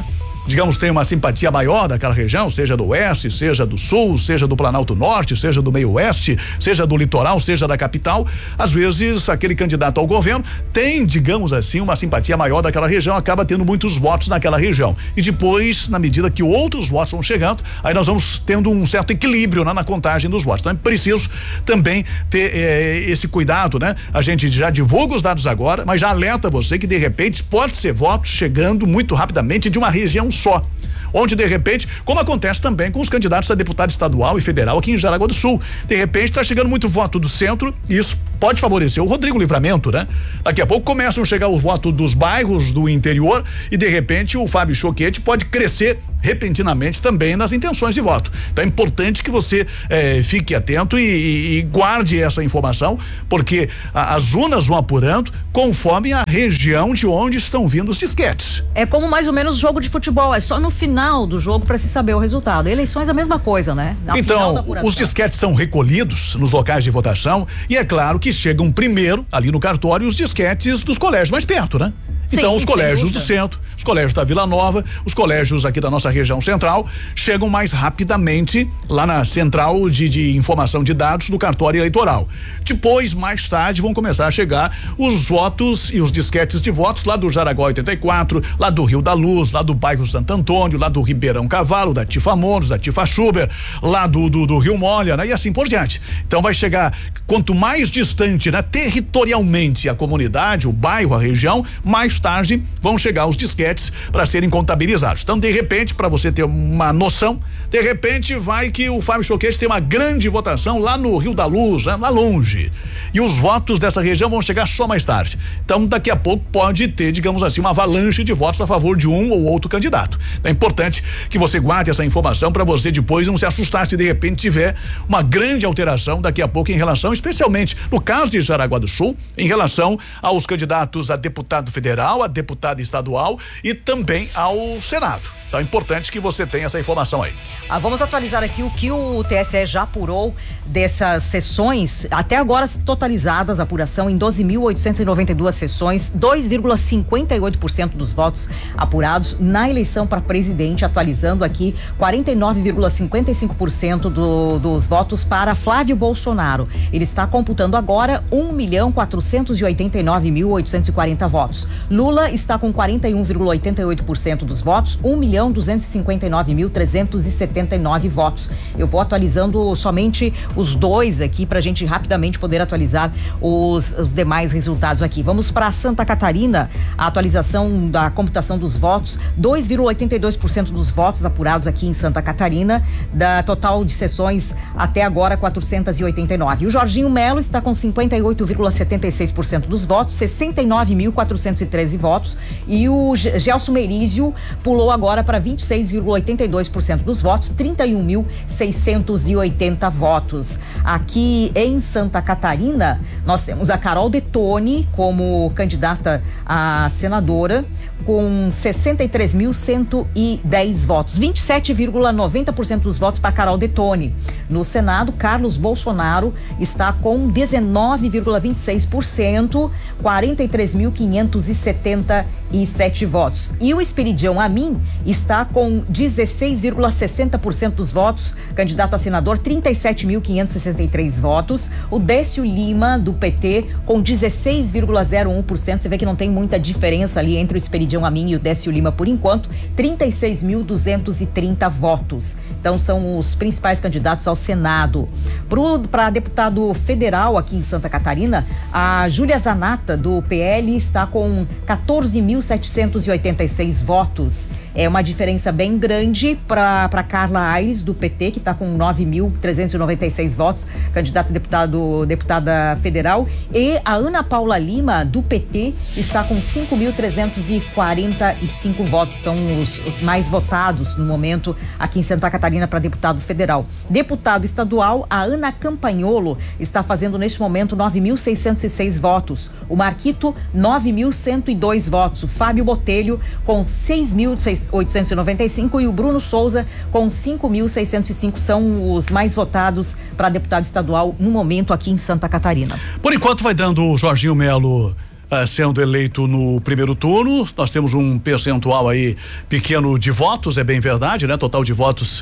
S1: digamos, tem uma simpatia maior daquela região, seja do oeste, seja do sul, seja do Planalto Norte, seja do meio oeste, seja do litoral, seja da capital, às vezes aquele candidato ao governo tem, digamos assim, uma simpatia maior daquela região, acaba tendo muitos votos naquela região. E depois, na medida que outros votos vão chegando, aí nós vamos tendo um certo equilíbrio, né, na contagem dos votos. Então é preciso também ter eh, esse cuidado, né? A gente já divulga os dados agora, mas já alerta você que de repente pode ser votos chegando muito rapidamente de uma região só, onde de repente, como acontece também com os candidatos a deputado estadual e federal aqui em Jaraguá do Sul, de repente está chegando muito voto do centro e isso pode favorecer o Rodrigo Livramento, né? Daqui a pouco começam a chegar os votos dos bairros do interior e de repente o Fábio Choquete pode crescer repentinamente também nas intenções de voto. Então é importante que você eh, fique atento e, e, e guarde essa informação, porque a, as urnas vão apurando conforme a região de onde estão vindo os disquetes.
S2: É como mais ou menos jogo de futebol, é só no final do jogo para se saber o resultado. Eleições é a mesma coisa, né? Na
S1: então, os disquetes são recolhidos nos locais de votação e é claro que chegam primeiro ali no cartório os disquetes dos colégios mais perto, né? Sim, então os colégios do centro, os colégios da Vila Nova, os colégios aqui da nossa região central chegam mais rapidamente lá na central de, de informação de dados do cartório eleitoral. Depois, mais tarde, vão começar a chegar os votos e os disquetes de votos lá do Jaraguá oitenta e quatro, lá do Rio da Luz, lá do bairro Santo Antônio, lá do Ribeirão Cavalo, da Tifa Monos, da Tifa Schuber, lá do, do, do Rio Molha, né? E assim por diante. Então vai chegar, quanto mais distante, né, territorialmente a comunidade, o bairro, a região, mais tarde vão chegar os disquetes para serem contabilizados. Então, de repente, para você ter uma noção, de repente vai que o Fábio Choquete tem uma grande votação lá no Rio da Luz, né, lá longe. E os votos dessa região vão chegar só mais tarde. Então, daqui a pouco pode ter, digamos assim, uma avalanche de votos a favor de um ou outro candidato. Então, é importante que você guarde essa informação para você depois não se assustar se de repente tiver uma grande alteração daqui a pouco em relação, especialmente no caso de Jaraguá do Sul, em relação aos candidatos a deputado federal, a deputado estadual e também ao Senado. Então é importante que você tenha essa informação aí.
S2: Ah, vamos atualizar aqui o que o T S E já apurou dessas sessões, até agora totalizadas, a apuração em doze mil oitocentas e noventa e duas sessões, dois vírgula cinquenta e oito por cento dos votos apurados na eleição para presidente, atualizando aqui quarenta e nove vírgula cinquenta e cinco por cento do, dos votos para Flávio Bolsonaro. Ele está computando agora um milhão quatrocentos e oitenta e nove mil oitocentos e quarenta votos. Lula está com quarenta e um vírgula oitenta e oito por cento dos votos, um milhão duzentos e cinquenta e nove mil trezentos e setenta e nove votos. Eu vou atualizando somente os dois aqui para a gente rapidamente poder atualizar os, os demais resultados aqui. Vamos para Santa Catarina, a atualização da computação dos votos, dois vírgula oitenta e dois por cento dos votos apurados aqui em Santa Catarina, da total de sessões até agora quatrocentos e oitenta e nove. O Jorginho Melo está com cinquenta e oito vírgula setenta e seis por cento dos votos, sessenta e nove mil quatrocentos e treze votos, e o Gelson Merizio pulou agora para vinte e seis vírgula oitenta e dois por cento dos votos, trinta e um mil seiscentos e oitenta votos. Aqui em Santa Catarina, nós temos a Carol Detoni como candidata a senadora, com sessenta e três mil cento e dez votos, vinte e sete vírgula noventa por cento dos votos para Carol Detoni. No Senado, Carlos Bolsonaro está com dezenove vírgula vinte e seis por cento, quarenta e três mil quinhentos e setenta e sete votos. E o Esperidião Amin está com dezesseis vírgula sessenta por cento dos votos, candidato a senador, trinta e sete mil quinhentos e sessenta e três votos. O Décio Lima, do P T, com dezesseis vírgula zero um por cento. Você vê que não tem muita diferença ali entre o Esperidião Amin e o Décio Lima por enquanto, trinta e seis mil duzentos e trinta votos. Então são os principais candidatos ao Senado. Para deputado federal aqui em Santa Catarina, a Júlia Zanata, do P L, está com quatorze mil setecentos e oitenta e seis votos. É uma diferença bem grande para Carla Aires, do P T, que está com nove mil trezentos e noventa e seis votos, candidata a deputado, deputada federal. E a Ana Paula Lima, do P T, está com cinco mil trezentos e quarenta e cinco votos. São os, os mais votados no momento aqui em Santa Catarina para deputado federal. Deputado estadual, a Ana Campagnolo está fazendo neste momento nove mil seiscentos e seis votos. O Marquito, nove mil cento e dois votos. O Fábio Botelho, com seis mil oitocentos e noventa e cinco, e o Bruno Souza com cinco mil seiscentos e cinco são os mais votados para deputado estadual no momento aqui em Santa Catarina.
S1: Por enquanto vai dando o Jorginho Melo Uh, sendo eleito no primeiro turno. Nós temos um percentual aí pequeno de votos, é bem verdade, né? Total de votos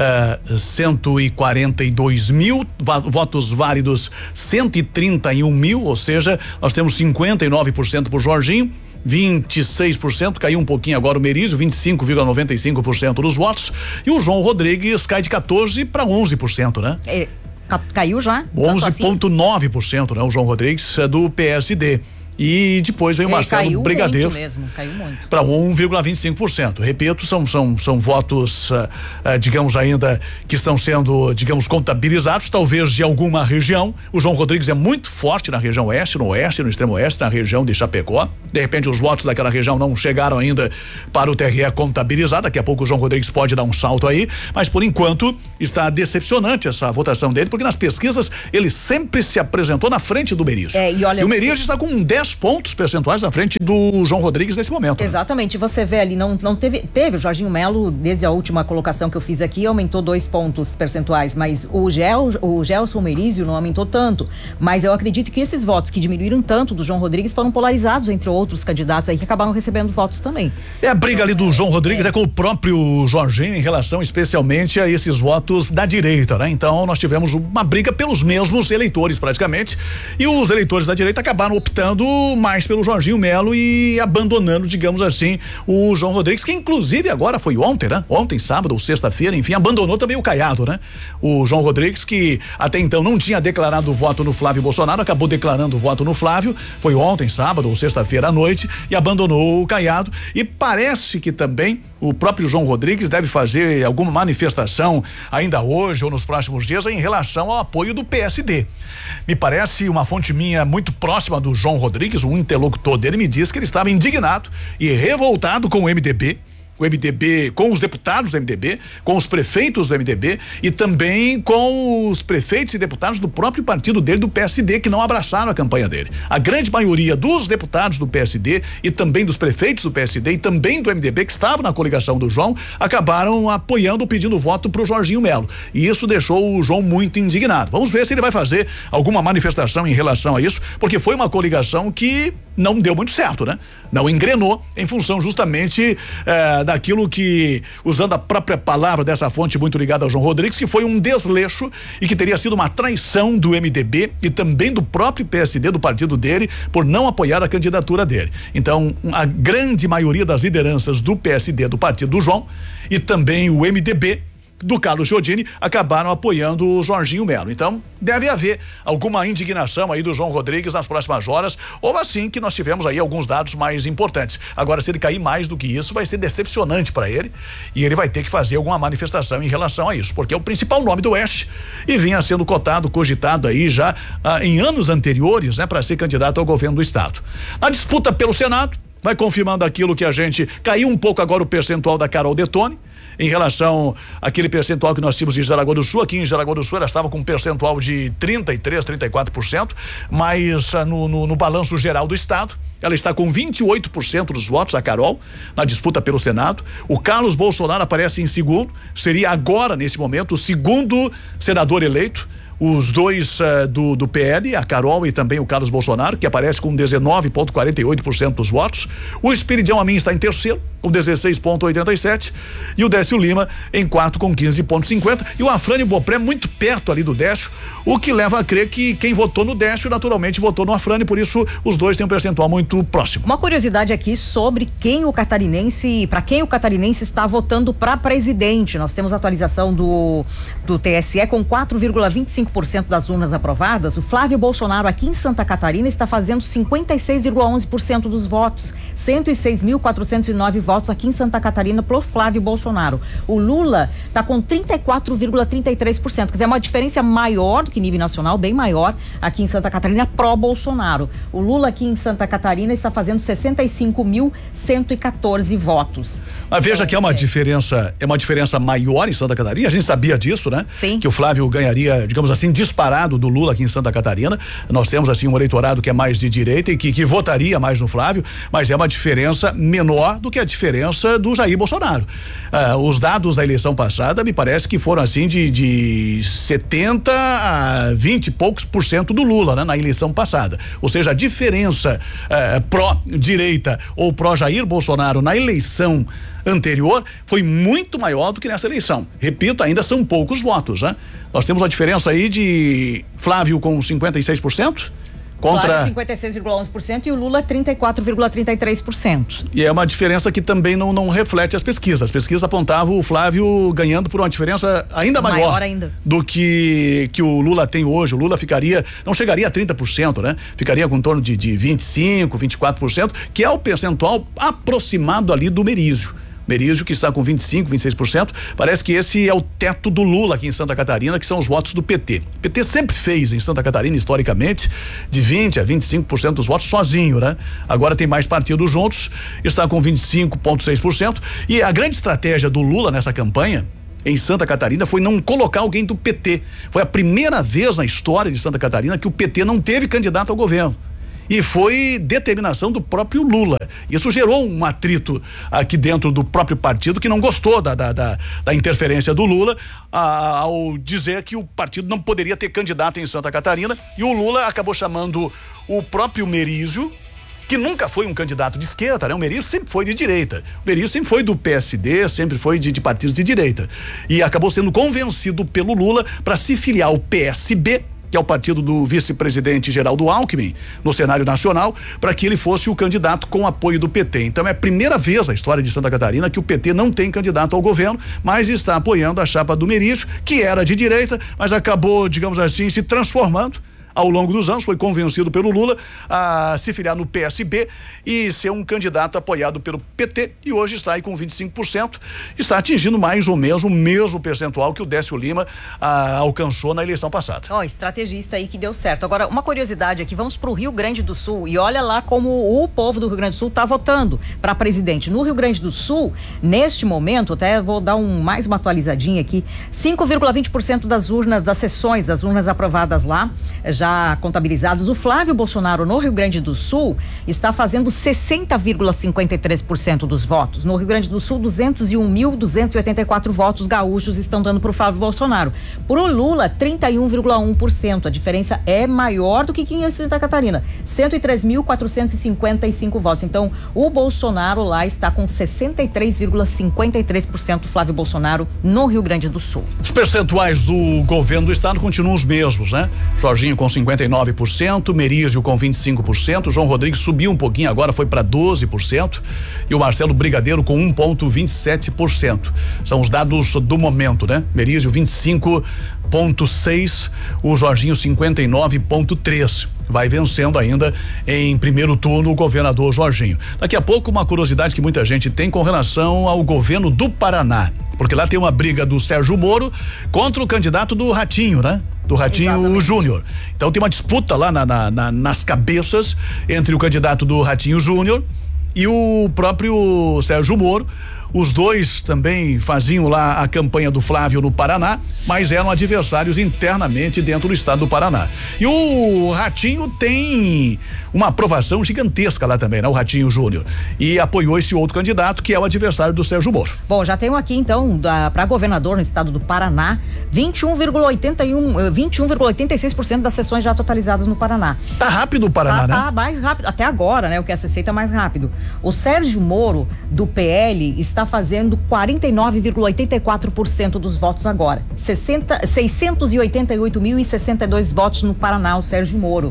S1: uh, cento e quarenta e dois mil, votos válidos cento e trinta e um mil, ou seja, nós temos cinquenta e nove por cento por Jorginho, vinte e seis por cento, caiu um pouquinho agora o Merizio, vinte e cinco vírgula noventa e cinco por cento dos votos, e o João Rodrigues cai de quatorze para onze por cento, né?
S2: É, caiu já?
S1: onze vírgula nove por cento, assim? Né? O João Rodrigues é do P S D. E depois vem o Marcelo
S2: caiu
S1: Brigadeiro.
S2: Muito mesmo, caiu muito.
S1: Para um vírgula vinte e cinco por cento. Repito, são, são, são votos, uh, uh, digamos, ainda que estão sendo, digamos, contabilizados, talvez de alguma região. O João Rodrigues é muito forte na região oeste, no oeste, no extremo oeste, na região de Chapecó. De repente, os votos daquela região não chegaram ainda para o T R E contabilizar. Daqui a pouco o João Rodrigues pode dar um salto aí, mas por enquanto está decepcionante essa votação dele, porque nas pesquisas ele sempre se apresentou na frente do Merizio.
S2: É, e olha,
S1: e o Merizio está com dez pontos percentuais na frente do João Rodrigues nesse momento.
S2: Exatamente, né? Você vê ali, não, não teve, teve o Jorginho Melo, desde a última colocação que eu fiz aqui, aumentou dois pontos percentuais, mas o, Gel, o Gelson Merizio não aumentou tanto, mas eu acredito que esses votos que diminuíram tanto do João Rodrigues foram polarizados entre outros candidatos aí que acabaram recebendo votos também.
S1: É a briga ali do João Rodrigues é, é com o próprio Jorginho em relação especialmente a esses votos da direita, né? Então nós tivemos uma briga pelos mesmos eleitores praticamente, e os eleitores da direita acabaram optando mais pelo Jorginho Melo e abandonando, digamos assim, o João Rodrigues, que inclusive agora foi ontem, né? Ontem, sábado ou sexta-feira, enfim, abandonou também o Caiado, né? O João Rodrigues, que até então não tinha declarado o voto no Flávio Bolsonaro, acabou declarando o voto no Flávio, foi ontem, sábado ou sexta-feira à noite, e abandonou o Caiado, e parece que também o próprio João Rodrigues deve fazer alguma manifestação ainda hoje ou nos próximos dias em relação ao apoio do P S D. Me parece, uma fonte minha muito próxima do João Rodrigues, um interlocutor dele, me disse que ele estava indignado e revoltado com o M D B, o M D B, com os deputados do M D B, com os prefeitos do M D B e também com os prefeitos e deputados do próprio partido dele, do P S D, que não abraçaram a campanha dele. A grande maioria dos deputados do P S D e também dos prefeitos do P S D e também do M D B, que estavam na coligação do João, acabaram apoiando, pedindo voto pro Jorginho Melo. E isso deixou o João muito indignado. Vamos ver se ele vai fazer alguma manifestação em relação a isso, porque foi uma coligação que não deu muito certo, né? Não engrenou em função justamente eh, daquilo que, usando a própria palavra dessa fonte muito ligada ao João Rodrigues, que foi um desleixo e que teria sido uma traição do M D B e também do próprio P S D, do partido dele, por não apoiar a candidatura dele. Então, a grande maioria das lideranças do P S D, do partido do João, e também o M D B do Carlos Chiodini, acabaram apoiando o Jorginho Melo. Então, deve haver alguma indignação aí do João Rodrigues nas próximas horas, ou assim que nós tivemos aí alguns dados mais importantes. Agora, se ele cair mais do que isso, vai ser decepcionante para ele, e ele vai ter que fazer alguma manifestação em relação a isso, porque é o principal nome do Oeste e vinha sendo cotado, cogitado aí já ah, em anos anteriores, né, para ser candidato ao governo do estado. Na disputa pelo Senado, vai confirmando aquilo que a gente caiu um pouco agora o percentual da Carol Detone, em relação àquele percentual que nós tínhamos em Jaraguá do Sul. Aqui em Jaraguá do Sul ela estava com um percentual de trinta e três, trinta e quatro por cento, mas no, no, no balanço geral do estado ela está com vinte e oito por cento dos votos, a Carol, na disputa pelo Senado. O Carlos Bolsonaro aparece em segundo, seria agora, nesse momento, o segundo senador eleito. Os dois uh, do, do P L, a Carol e também o Carlos Bolsonaro, que aparece com dezenove vírgula quarenta e oito por cento dos votos. O Espiridião Amin está em terceiro, com dezesseis vírgula oitenta e sete, e o Décio Lima em quarto com quinze vírgula cinquenta, e o Afrânio Bopré muito perto ali do Décio, o que leva a crer que quem votou no Décio naturalmente votou no Afrânio, por isso os dois têm um percentual muito próximo.
S2: Uma curiosidade aqui sobre quem o catarinense, para quem o catarinense está votando para presidente. Nós temos atualização do do T S E com quatro vírgula vinte e cinco por cento das urnas aprovadas. O Flávio Bolsonaro aqui em Santa Catarina está fazendo cinquenta e seis vírgula onze por cento dos votos, cento e seis mil quatrocentos e nove votos aqui em Santa Catarina pro Flávio Bolsonaro. O Lula está com trinta e quatro vírgula trinta e três por cento, quer dizer, uma diferença maior do que nível nacional, bem maior aqui em Santa Catarina pró Bolsonaro. O Lula aqui em Santa Catarina está fazendo sessenta e cinco mil cento e quatorze votos.
S1: Mas veja que é uma diferença, é uma diferença maior em Santa Catarina, a gente sabia disso, né?
S2: Sim.
S1: Que o Flávio ganharia, digamos assim, disparado do Lula aqui em Santa Catarina. Nós temos assim um eleitorado que é mais de direita e que, que votaria mais no Flávio, mas é uma diferença menor do que a diferença do Jair Bolsonaro. Ah, os dados da eleição passada me parece que foram assim de, de setenta a vinte e poucos por cento do Lula, né? Na eleição passada. Ou seja, a diferença eh, pró-direita ou pró-Jair Bolsonaro na eleição anterior foi muito maior do que nessa eleição. Repito, ainda são poucos votos, né? Nós temos uma diferença aí de Flávio com cinquenta e seis por cento contra
S2: Flávio cinquenta e seis vírgula onze por cento e o Lula trinta e quatro vírgula trinta e três por cento.
S1: E é uma diferença que também não, não reflete as pesquisas. As pesquisas apontavam o Flávio ganhando por uma diferença ainda maior,
S2: maior ainda.
S1: do que que o Lula tem hoje. O Lula ficaria, não chegaria a trinta por cento, né? Ficaria com em torno de, de vinte e cinco, vinte e quatro por cento, que é o percentual aproximado ali do Merizio. Merizio, que está com vinte e cinco, vinte e seis por cento, parece que esse é o teto do Lula aqui em Santa Catarina, que são os votos do P T. O P T sempre fez em Santa Catarina, historicamente, de vinte a vinte e cinco por cento dos votos sozinho, né? Agora tem mais partidos juntos, está com vinte e cinco vírgula seis por cento, e a grande estratégia do Lula nessa campanha em Santa Catarina foi não colocar alguém do P T. Foi a primeira vez na história de Santa Catarina que o P T não teve candidato ao governo. E foi determinação do próprio Lula. Isso gerou um atrito aqui dentro do próprio partido, que não gostou da, da, da, da interferência do Lula a, ao dizer que o partido não poderia ter candidato em Santa Catarina, e o Lula acabou chamando o próprio Merizio, que nunca foi um candidato de esquerda, né? O Merizio sempre foi de direita. O Merizio sempre foi do P S D, sempre foi de, de partidos de direita. E acabou sendo convencido pelo Lula para se filiar ao P S B, que é o partido do vice-presidente Geraldo Alckmin, no cenário nacional, para que ele fosse o candidato com apoio do P T. Então é a primeira vez na história de Santa Catarina que o P T não tem candidato ao governo, mas está apoiando a chapa do Merizio, que era de direita, mas acabou, digamos assim, se transformando ao longo dos anos, foi convencido pelo Lula a se filiar no P S B e ser um candidato apoiado pelo P T, e hoje está aí com vinte e cinco por cento, está atingindo mais ou menos o mesmo percentual que o Décio Lima ah, alcançou na eleição passada.
S2: Ó, oh, estrategista aí que deu certo. Agora, uma curiosidade aqui, vamos para o Rio Grande do Sul e olha lá como o povo do Rio Grande do Sul está votando para presidente. No Rio Grande do Sul, neste momento, até vou dar um, mais uma atualizadinha aqui, cinco vírgula vinte por cento das urnas, das sessões, das urnas aprovadas lá, já contabilizados. O Flávio Bolsonaro no Rio Grande do Sul está fazendo sessenta vírgula cinquenta e três por cento dos votos. No Rio Grande do Sul, duzentos e um mil duzentos e oitenta e quatro votos gaúchos estão dando para o Flávio Bolsonaro. Para o Lula, trinta e um vírgula um por cento. A diferença é maior do que aqui em Santa Catarina. cento e três mil quatrocentos e cinquenta e cinco votos. Então, o Bolsonaro lá está com sessenta e três vírgula cinquenta e três por cento. Flávio Bolsonaro no Rio Grande do Sul.
S1: Os percentuais do governo do estado continuam os mesmos, né? Jorginho com cinquenta e nove por cento, Merizio com vinte e cinco por cento, João Rodrigues subiu um pouquinho, agora foi para doze por cento, e o Marcelo Brigadeiro com um vírgula vinte e sete por cento. São os dados do momento, né? Merizio vinte e cinco vírgula seis, o Jorginho cinquenta e nove vírgula três. Vai vencendo ainda em primeiro turno o governador Jorginho. Daqui a pouco, uma curiosidade que muita gente tem com relação ao governo do Paraná, porque lá tem uma briga do Sérgio Moro contra o candidato do Ratinho, né? Do Ratinho Júnior. Então tem uma disputa lá na, na, na, nas cabeças entre o candidato do Ratinho Júnior e o próprio Sérgio Moro. Os dois também faziam lá a campanha do Flávio no Paraná, mas eram adversários internamente dentro do estado do Paraná. E o Ratinho tem uma aprovação gigantesca lá também, né? O Ratinho Júnior. E apoiou esse outro candidato que é o adversário do Sérgio Moro.
S2: Bom, já tenho aqui então, para governador no estado do Paraná, vinte e um vírgula oitenta e um, vinte e um vírgula oitenta e seis por cento das sessões já totalizadas no Paraná.
S1: Tá rápido o Paraná,
S2: tá,
S1: né?
S2: Tá mais rápido, até agora, né? O que é aceita mais rápido. O Sérgio Moro, do P L, está fazendo quarenta e nove vírgula oitenta e quatro por cento dos votos agora. seiscentos e oitenta e oito mil e sessenta e dois votos no Paraná, o Sérgio Moro.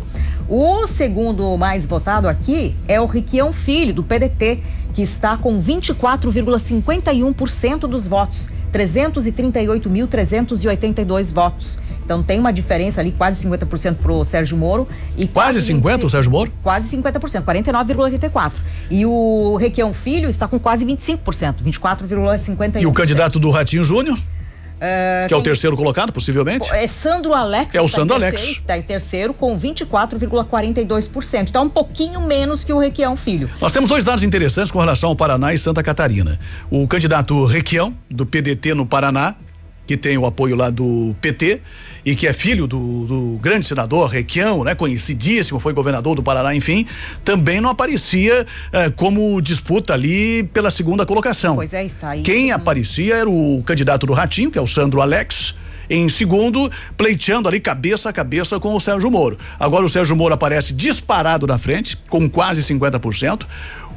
S2: O segundo mais votado aqui é o Requião Filho, do P D T, que está com vinte e quatro vírgula cinquenta e um por cento dos votos. trezentos e trinta e oito mil trezentos e oitenta e dois votos. Então tem uma diferença ali, quase cinquenta por cento pro Sérgio Moro. E
S1: quase cinquenta por cento o Sérgio Moro?
S2: Quase cinquenta por cento, quarenta e nove vírgula oitenta e quatro por cento. E o Requião Filho está com quase vinte e cinco por cento, vinte e quatro vírgula cinquenta e um por cento.
S1: E o candidato do Ratinho Júnior?
S2: Uh,
S1: que é o terceiro colocado, possivelmente?
S2: É Sandro Alex.
S1: É o Sandro Alex.
S2: Está em terceiro com vinte e quatro vírgula quarenta e dois por cento. Então, um pouquinho menos que o Requião Filho.
S1: Nós temos dois dados interessantes com relação ao Paraná e Santa Catarina. O candidato Requião, do P D T no Paraná, que tem o apoio lá do P T e que é filho do, do grande senador Requião, né? Conhecidíssimo, foi governador do Paraná, enfim, também não aparecia eh, como disputa ali pela segunda colocação.
S2: Pois é, está aí.
S1: Quem hum. aparecia era o candidato do Ratinho, que é o Sandro Alex, em segundo, pleiteando ali cabeça a cabeça com o Sérgio Moro. Agora o Sérgio Moro aparece disparado na frente, com quase cinquenta por cento.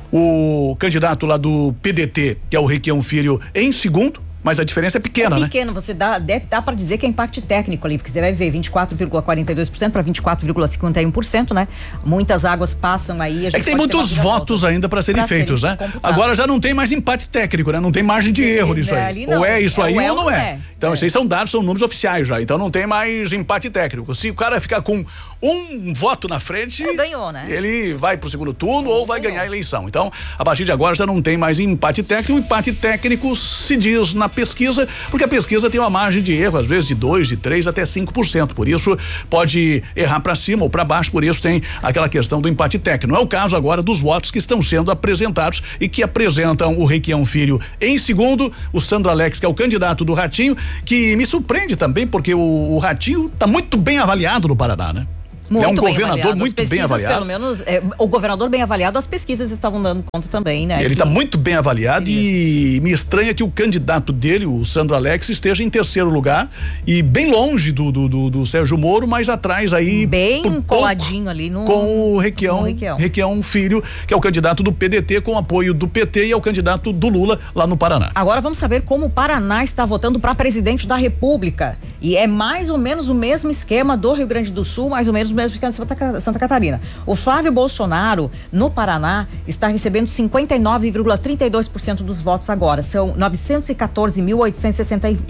S1: O candidato lá do P D T, que é o Requião Filho, em segundo. Mas a diferença é pequena,
S2: é
S1: né?
S2: Pequena, você dá, dá para dizer que é empate técnico ali, porque você vai ver vinte e quatro vírgula quarenta e dois por cento para vinte e quatro vírgula cinquenta e um por cento, né? Muitas águas passam aí. A gente
S1: é que tem muitos votos ainda para serem pra feitos, serem né? Computados. Agora já não tem mais empate técnico, né? Não tem margem de erro nisso é, aí. Ou é isso é, aí ou, é, ou não é. é. Então, é. Esses são dados, são números oficiais já. Então não tem mais empate técnico. Se o cara ficar com um voto na frente,
S2: ele ganhou, né?
S1: Ele vai pro segundo turno ou vai ganhar a eleição. Então, a partir de agora já não tem mais empate técnico. O empate técnico se diz na pesquisa, porque a pesquisa tem uma margem de erro, às vezes de dois, de três até cinco por cento. Por isso, pode errar para cima ou para baixo, por isso tem aquela questão do empate técnico. Não é o caso agora dos votos que estão sendo apresentados e que apresentam o Requião Filho em segundo, o Sandro Alex, que é o candidato do Ratinho, que me surpreende também, porque o, o Ratinho está muito bem avaliado no Paraná, né?
S2: Muito
S1: é um
S2: bem
S1: governador
S2: avaliado.
S1: muito bem avaliado.
S2: Pelo menos, é, o governador bem avaliado, as pesquisas estavam dando conta também, né?
S1: Ele está muito bem avaliado e me estranha que o candidato dele, o Sandro Alex, esteja em terceiro lugar e bem longe do, do, do, do Sérgio Moro, mas atrás aí.
S2: Bem coladinho ali no.
S1: Com o Requião,
S2: Requião.
S1: Requião Filho, que é o candidato do P D T com apoio do P T e é o candidato do Lula lá no Paraná.
S2: Agora vamos saber como o Paraná está votando para presidente da República. E é mais ou menos o mesmo esquema do Rio Grande do Sul, mais ou menos o mesmo esquema de Santa Santa Catarina. O Flávio Bolsonaro, no Paraná, está recebendo cinquenta e nove vírgula trinta e dois por cento dos votos agora. São novecentos e quatorze mil oitocentos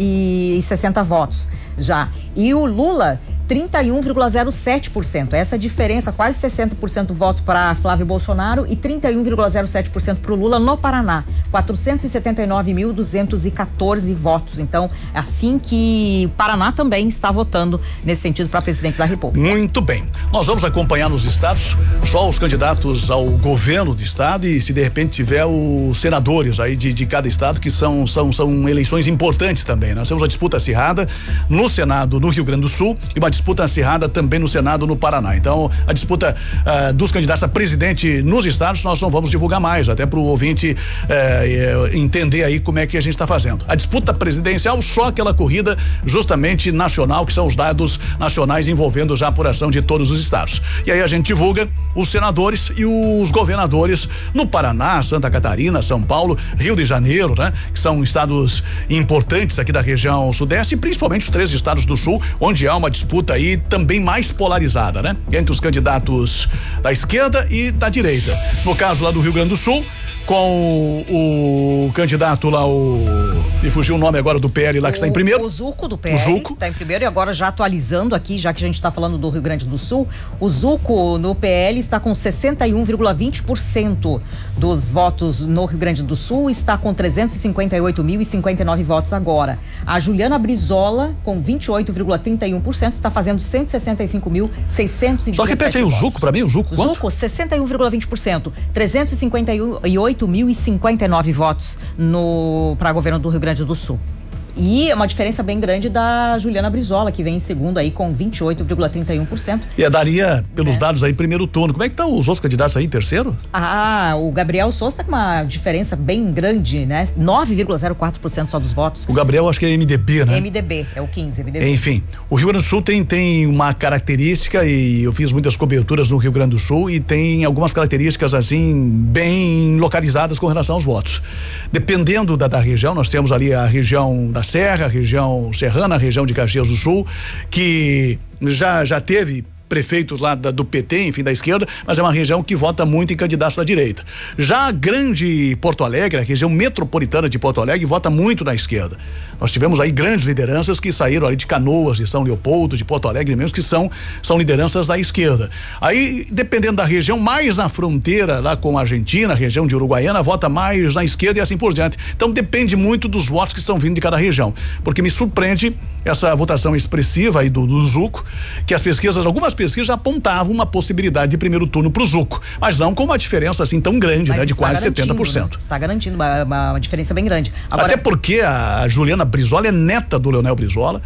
S2: e sessenta votos já. E o Lula, trinta e um vírgula zero sete por cento. Essa diferença, quase sessenta por cento do voto para Flávio Bolsonaro e trinta e um vírgula zero sete por cento para o Lula no Paraná. quatrocentos e setenta e nove mil duzentos e quatorze votos. Então, é assim que o Paraná também está votando nesse sentido para presidente da República.
S1: Muito bem. Nós vamos acompanhar nos estados só os candidatos ao governo do estado e se de repente tiver os senadores aí de, de cada estado, que são, são, são eleições importantes também. Nós temos a disputa acirrada no Senado no Rio Grande do Sul e uma disputa acirrada também no Senado no Paraná. Então, a disputa uh, dos candidatos a presidente nos estados, nós não vamos divulgar mais, até para o ouvinte uh, entender aí como é que a gente está fazendo. A disputa presidencial, só aquela corrida justamente nacional, que são os dados nacionais envolvendo já a apuração de todos os estados. E aí a gente divulga os senadores e os governadores no Paraná, Santa Catarina, São Paulo, Rio de Janeiro, né? Que são estados importantes aqui da região sudeste e principalmente os três estados do sul, onde há uma disputa aí também mais polarizada, né? Entre os candidatos da esquerda e da direita. No caso lá do Rio Grande do Sul, com o candidato lá, o. Me fugiu o nome agora do P L lá que está em primeiro.
S2: O Zuco do P L está em primeiro e agora já atualizando aqui, já que a gente está falando do Rio Grande do Sul, o Zuco no P L está com sessenta e um vírgula vinte por cento dos votos no Rio Grande do Sul, está com trezentos e cinquenta e oito mil e cinquenta e nove votos agora. A Juliana Brizola, com vinte e oito vírgula trinta e um por cento, está fazendo cento e sessenta e cinco mil seiscentos e dezessete.
S1: Só repete aí o Zuco para mim, o Zuco quanto?
S2: Zuco, sessenta e um vírgula vinte por cento, trezentos e cinquenta e oito mil e cinquenta e nove votos no para governo do Rio Grande do Sul. E é uma diferença bem grande da Juliana Brizola, que vem em segundo aí com vinte e oito vírgula trinta e um por cento.
S1: E daria, pelos é. dados aí, primeiro turno. Como é que estão os outros candidatos aí em terceiro?
S2: Ah, o Gabriel Souza tá com uma diferença bem grande, né? nove vírgula zero quatro por cento só dos votos.
S1: O Gabriel acho que é M D B, né?
S2: M D B, é o quinze, M D B.
S1: Enfim, o Rio Grande do Sul tem, tem uma característica, e eu fiz muitas coberturas no Rio Grande do Sul, e tem algumas características assim, bem localizadas com relação aos votos. Dependendo da, da região, nós temos ali a região da Serra, a região serrana, a região de Caxias do Sul, que já, já teve prefeitos lá da, do P T, enfim, da esquerda, mas é uma região que vota muito em candidatos da direita. Já a grande Porto Alegre, a região metropolitana de Porto Alegre, vota muito na esquerda. Nós tivemos aí grandes lideranças que saíram ali de Canoas, de São Leopoldo, de Porto Alegre mesmo, que são, são lideranças da esquerda. Aí, dependendo da região, mais na fronteira lá com a Argentina, a região de Uruguaiana, vota mais na esquerda e assim por diante. Então depende muito dos votos que estão vindo de cada região, porque me surpreende essa votação expressiva aí do, do Zucco, que as pesquisas, algumas pesquisas já apontavam uma possibilidade de primeiro turno pro Zucco, mas não com uma diferença assim tão grande, mas né, de quase setenta por cento.
S2: Né? Está garantindo uma, uma, uma diferença bem grande. Agora...
S1: Até porque a Juliana Brizola é neta do Leonel Brizola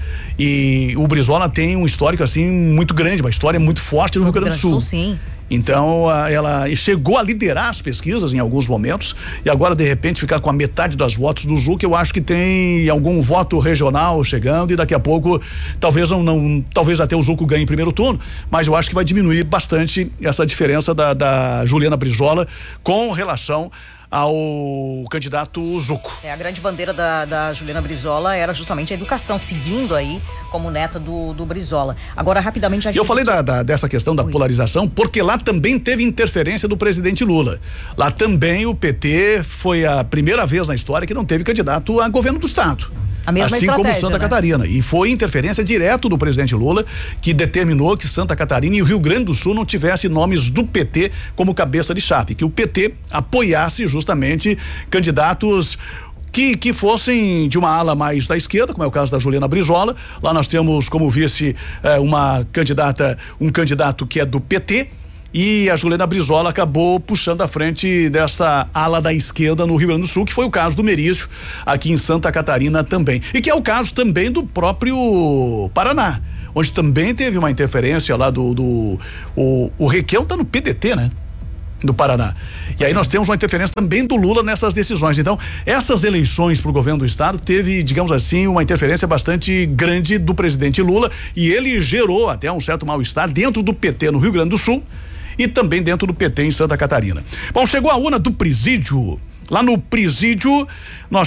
S1: e o Brizola tem um histórico assim muito grande, uma história muito forte no Rio Grande do Sul.
S2: Sim.
S1: Então, ela chegou a liderar as pesquisas em alguns momentos e agora, de repente, ficar com a metade das votos do Zucco, eu acho que tem algum voto regional chegando e daqui a pouco, talvez não, não talvez até o Zucco ganhe em primeiro turno, mas eu acho que vai diminuir bastante essa diferença da, da Juliana Brizola com relação ao candidato Zucco.
S2: É, a grande bandeira da, da Juliana Brizola era justamente a educação, seguindo aí como neta do, do Brizola. Agora, rapidamente... A gente...
S1: Eu falei da, da, dessa questão da polarização, porque lá também teve interferência do presidente Lula. Lá também o P T foi a primeira vez na história que não teve candidato a governo do estado.
S2: A mesma
S1: assim como Santa
S2: né?
S1: Catarina. E foi interferência direto do presidente Lula que determinou que Santa Catarina e o Rio Grande do Sul não tivessem nomes do P T como cabeça de chapa, que o P T apoiasse justamente candidatos que, que fossem de uma ala mais da esquerda, como é o caso da Juliana Brizola. Lá nós temos como vice eh, uma candidata, um candidato que é do P T. E a Juliana Brizola acabou puxando a frente dessa ala da esquerda no Rio Grande do Sul, que foi o caso do Merício, aqui em Santa Catarina também. E que é o caso também do próprio Paraná, onde também teve uma interferência lá do. do o, o Requião tá no P D T, né? Do Paraná. E aí nós temos uma interferência também do Lula nessas decisões. Então, essas eleições para o governo do estado teve, digamos assim, uma interferência bastante grande do presidente Lula e ele gerou até um certo mal-estar dentro do P T no Rio Grande do Sul e também dentro do P T em Santa Catarina. Bom, chegou a urna do presídio. Lá no presídio nós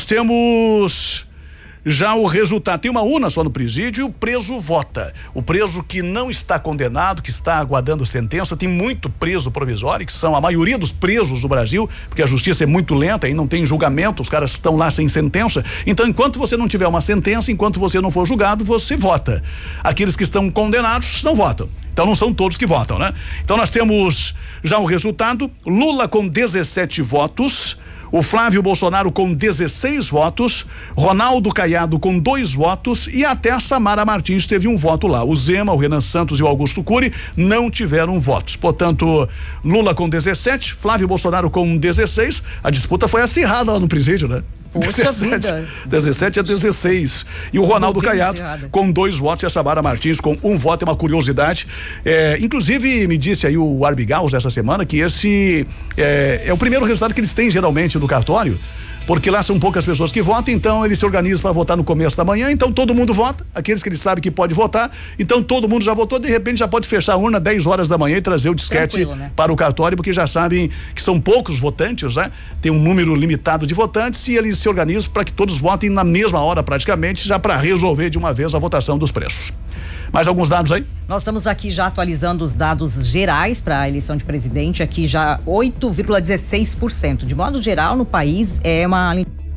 S1: temos já o resultado. Tem uma urna só no presídio e o preso vota. O preso que não está condenado, que está aguardando sentença, tem muito preso provisório, que são a maioria dos presos do Brasil, porque a justiça é muito lenta e não tem julgamento, os caras estão lá sem sentença. Então, enquanto você não tiver uma sentença, enquanto você não for julgado, você vota. Aqueles que estão condenados não votam. Então não são todos que votam, né? Então nós temos já o resultado: Lula com dezessete votos, o Flávio Bolsonaro com dezesseis votos, Ronaldo Caiado com dois votos e até a Samara Martins teve um voto lá. O Zema, o Renan Santos e o Augusto Cury não tiveram votos. Portanto, Lula com dezessete, Flávio Bolsonaro com dezesseis. A disputa foi acirrada lá no presídio, né? dezessete, dezessete a dezesseis. E o Ronaldo Caiado com dois votos e a Samara Martins com um voto. É uma curiosidade. É, inclusive, me disse aí o Arbigaus essa semana que esse é, é o primeiro resultado que eles têm geralmente do cartório, porque lá são poucas pessoas que votam, então eles se organizam para votar no começo da manhã, então todo mundo vota, aqueles que eles sabem que pode votar, então todo mundo já votou, de repente já pode fechar a urna dez horas da manhã e trazer o disquete, né, para o cartório, porque já sabem que são poucos votantes, né? Tem um número limitado de votantes e eles se organizam para que todos votem na mesma hora praticamente, já para resolver de uma vez a votação dos preços. Mais alguns dados aí?
S2: Nós estamos aqui já atualizando os dados gerais para a eleição de presidente, aqui já oito vírgula dezesseis por cento. De modo geral, no país é uma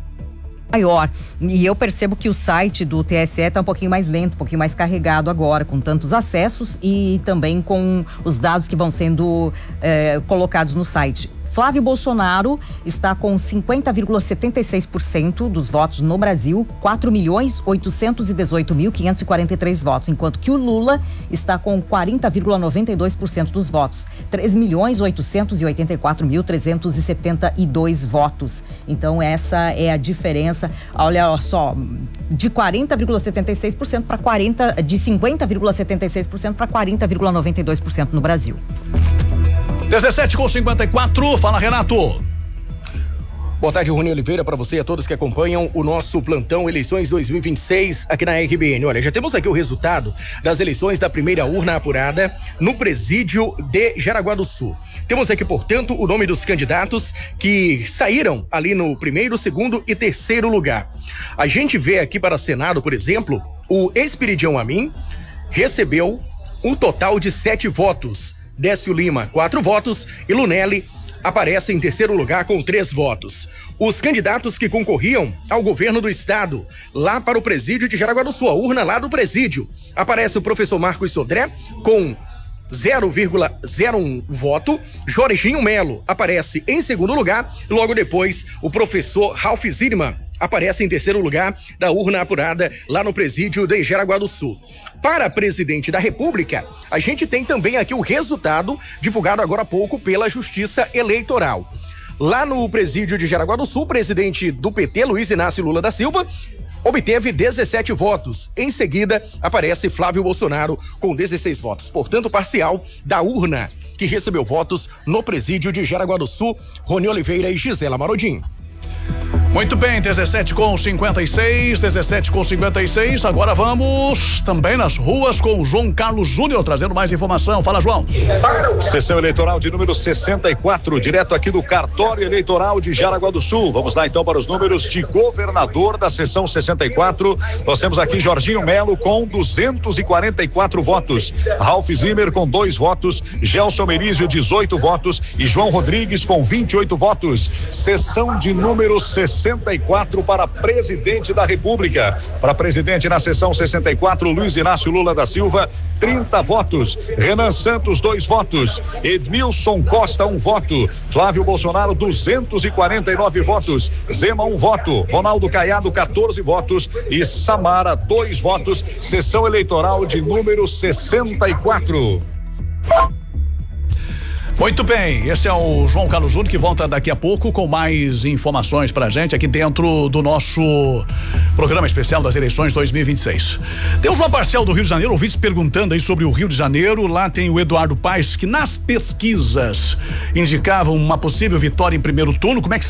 S2: maior. E eu percebo que o site do T S E está um pouquinho mais lento, um pouquinho mais carregado agora, com tantos acessos e também com os dados que vão sendo eh, colocados no site. Flávio Bolsonaro está com cinquenta vírgula setenta e seis por cento dos votos no Brasil, quatro milhões oitocentos e dezoito mil quinhentos e quarenta e três votos, enquanto que o Lula está com quarenta vírgula noventa e dois por cento dos votos, três milhões oitocentos e oitenta e quatro mil trezentos e setenta e dois votos. Então essa é a diferença. Olha só, de quarenta vírgula setenta e seis por cento para quarenta, de cinquenta vírgula setenta e seis por cento para quarenta vírgula noventa e dois por cento no Brasil.
S1: dezessete com cinquenta e quatro, fala Renato.
S4: Boa tarde, Rony Oliveira, para você e a todos que acompanham o nosso plantão Eleições dois mil e vinte e seis aqui na R B N. Olha, já temos aqui o resultado das eleições da primeira urna apurada no presídio de Jaraguá do Sul. Temos aqui, portanto, o nome dos candidatos que saíram ali no primeiro, segundo e terceiro lugar. A gente vê aqui para Senado, por exemplo, o Esperidião Amin recebeu um total de sete votos. Décio Lima, quatro votos e Lunelli aparece em terceiro lugar com três votos. Os candidatos que concorriam ao governo do estado, lá para o presídio de Jaraguá do Sul, a urna lá do presídio, aparece o professor Marcos Sodré com zero vírgula zero um voto. Jorginho Melo aparece em segundo lugar. Logo depois, o professor Ralph Zirman aparece em terceiro lugar da urna apurada lá no presídio de Jaraguá do Sul. Para presidente da República, a gente tem também aqui o resultado divulgado agora há pouco pela Justiça Eleitoral. Lá no presídio de Jaraguá do Sul, o presidente do P T, Luiz Inácio Lula da Silva, obteve dezessete votos. Em seguida, aparece Flávio Bolsonaro com dezesseis votos. Portanto, parcial da urna que recebeu votos no presídio de Jaraguá do Sul, Rony Oliveira e Gisela Marodim.
S1: Muito bem, dezessete com cinquenta e seis, dezessete com cinquenta e seis. Agora vamos também nas ruas com o João Carlos Júnior trazendo mais informação. Fala, João.
S3: Sessão eleitoral de número sessenta e quatro, direto aqui do cartório eleitoral de Jaraguá do Sul. Vamos lá então para os números de governador da sessão sessenta e quatro. Nós temos aqui Jorginho Melo com duzentos e quarenta e quatro votos, Ralph Zimmer com dois votos, Gelson Merizio dezoito votos e João Rodrigues com vinte e oito votos. Sessão de número sessenta e quatro para presidente da República. Para presidente na sessão sessenta e quatro, Luiz Inácio Lula da Silva, trinta votos. Renan Santos, dois votos. Edmilson Costa, um voto. Flávio Bolsonaro, duzentos e quarenta e nove votos. Zema, um voto. Ronaldo Caiado, quatorze votos. E Samara, dois votos. Sessão eleitoral de número sessenta e quatro.
S1: Muito bem, esse é o João Carlos Júnior que volta daqui a pouco com mais informações pra gente aqui dentro do nosso programa especial das eleições dois mil e vinte e seis. Temos uma parcial do Rio de Janeiro, ouvintes perguntando aí sobre o Rio de Janeiro. Lá tem o Eduardo Paes, que nas pesquisas indicavam uma possível vitória em primeiro turno. Como é que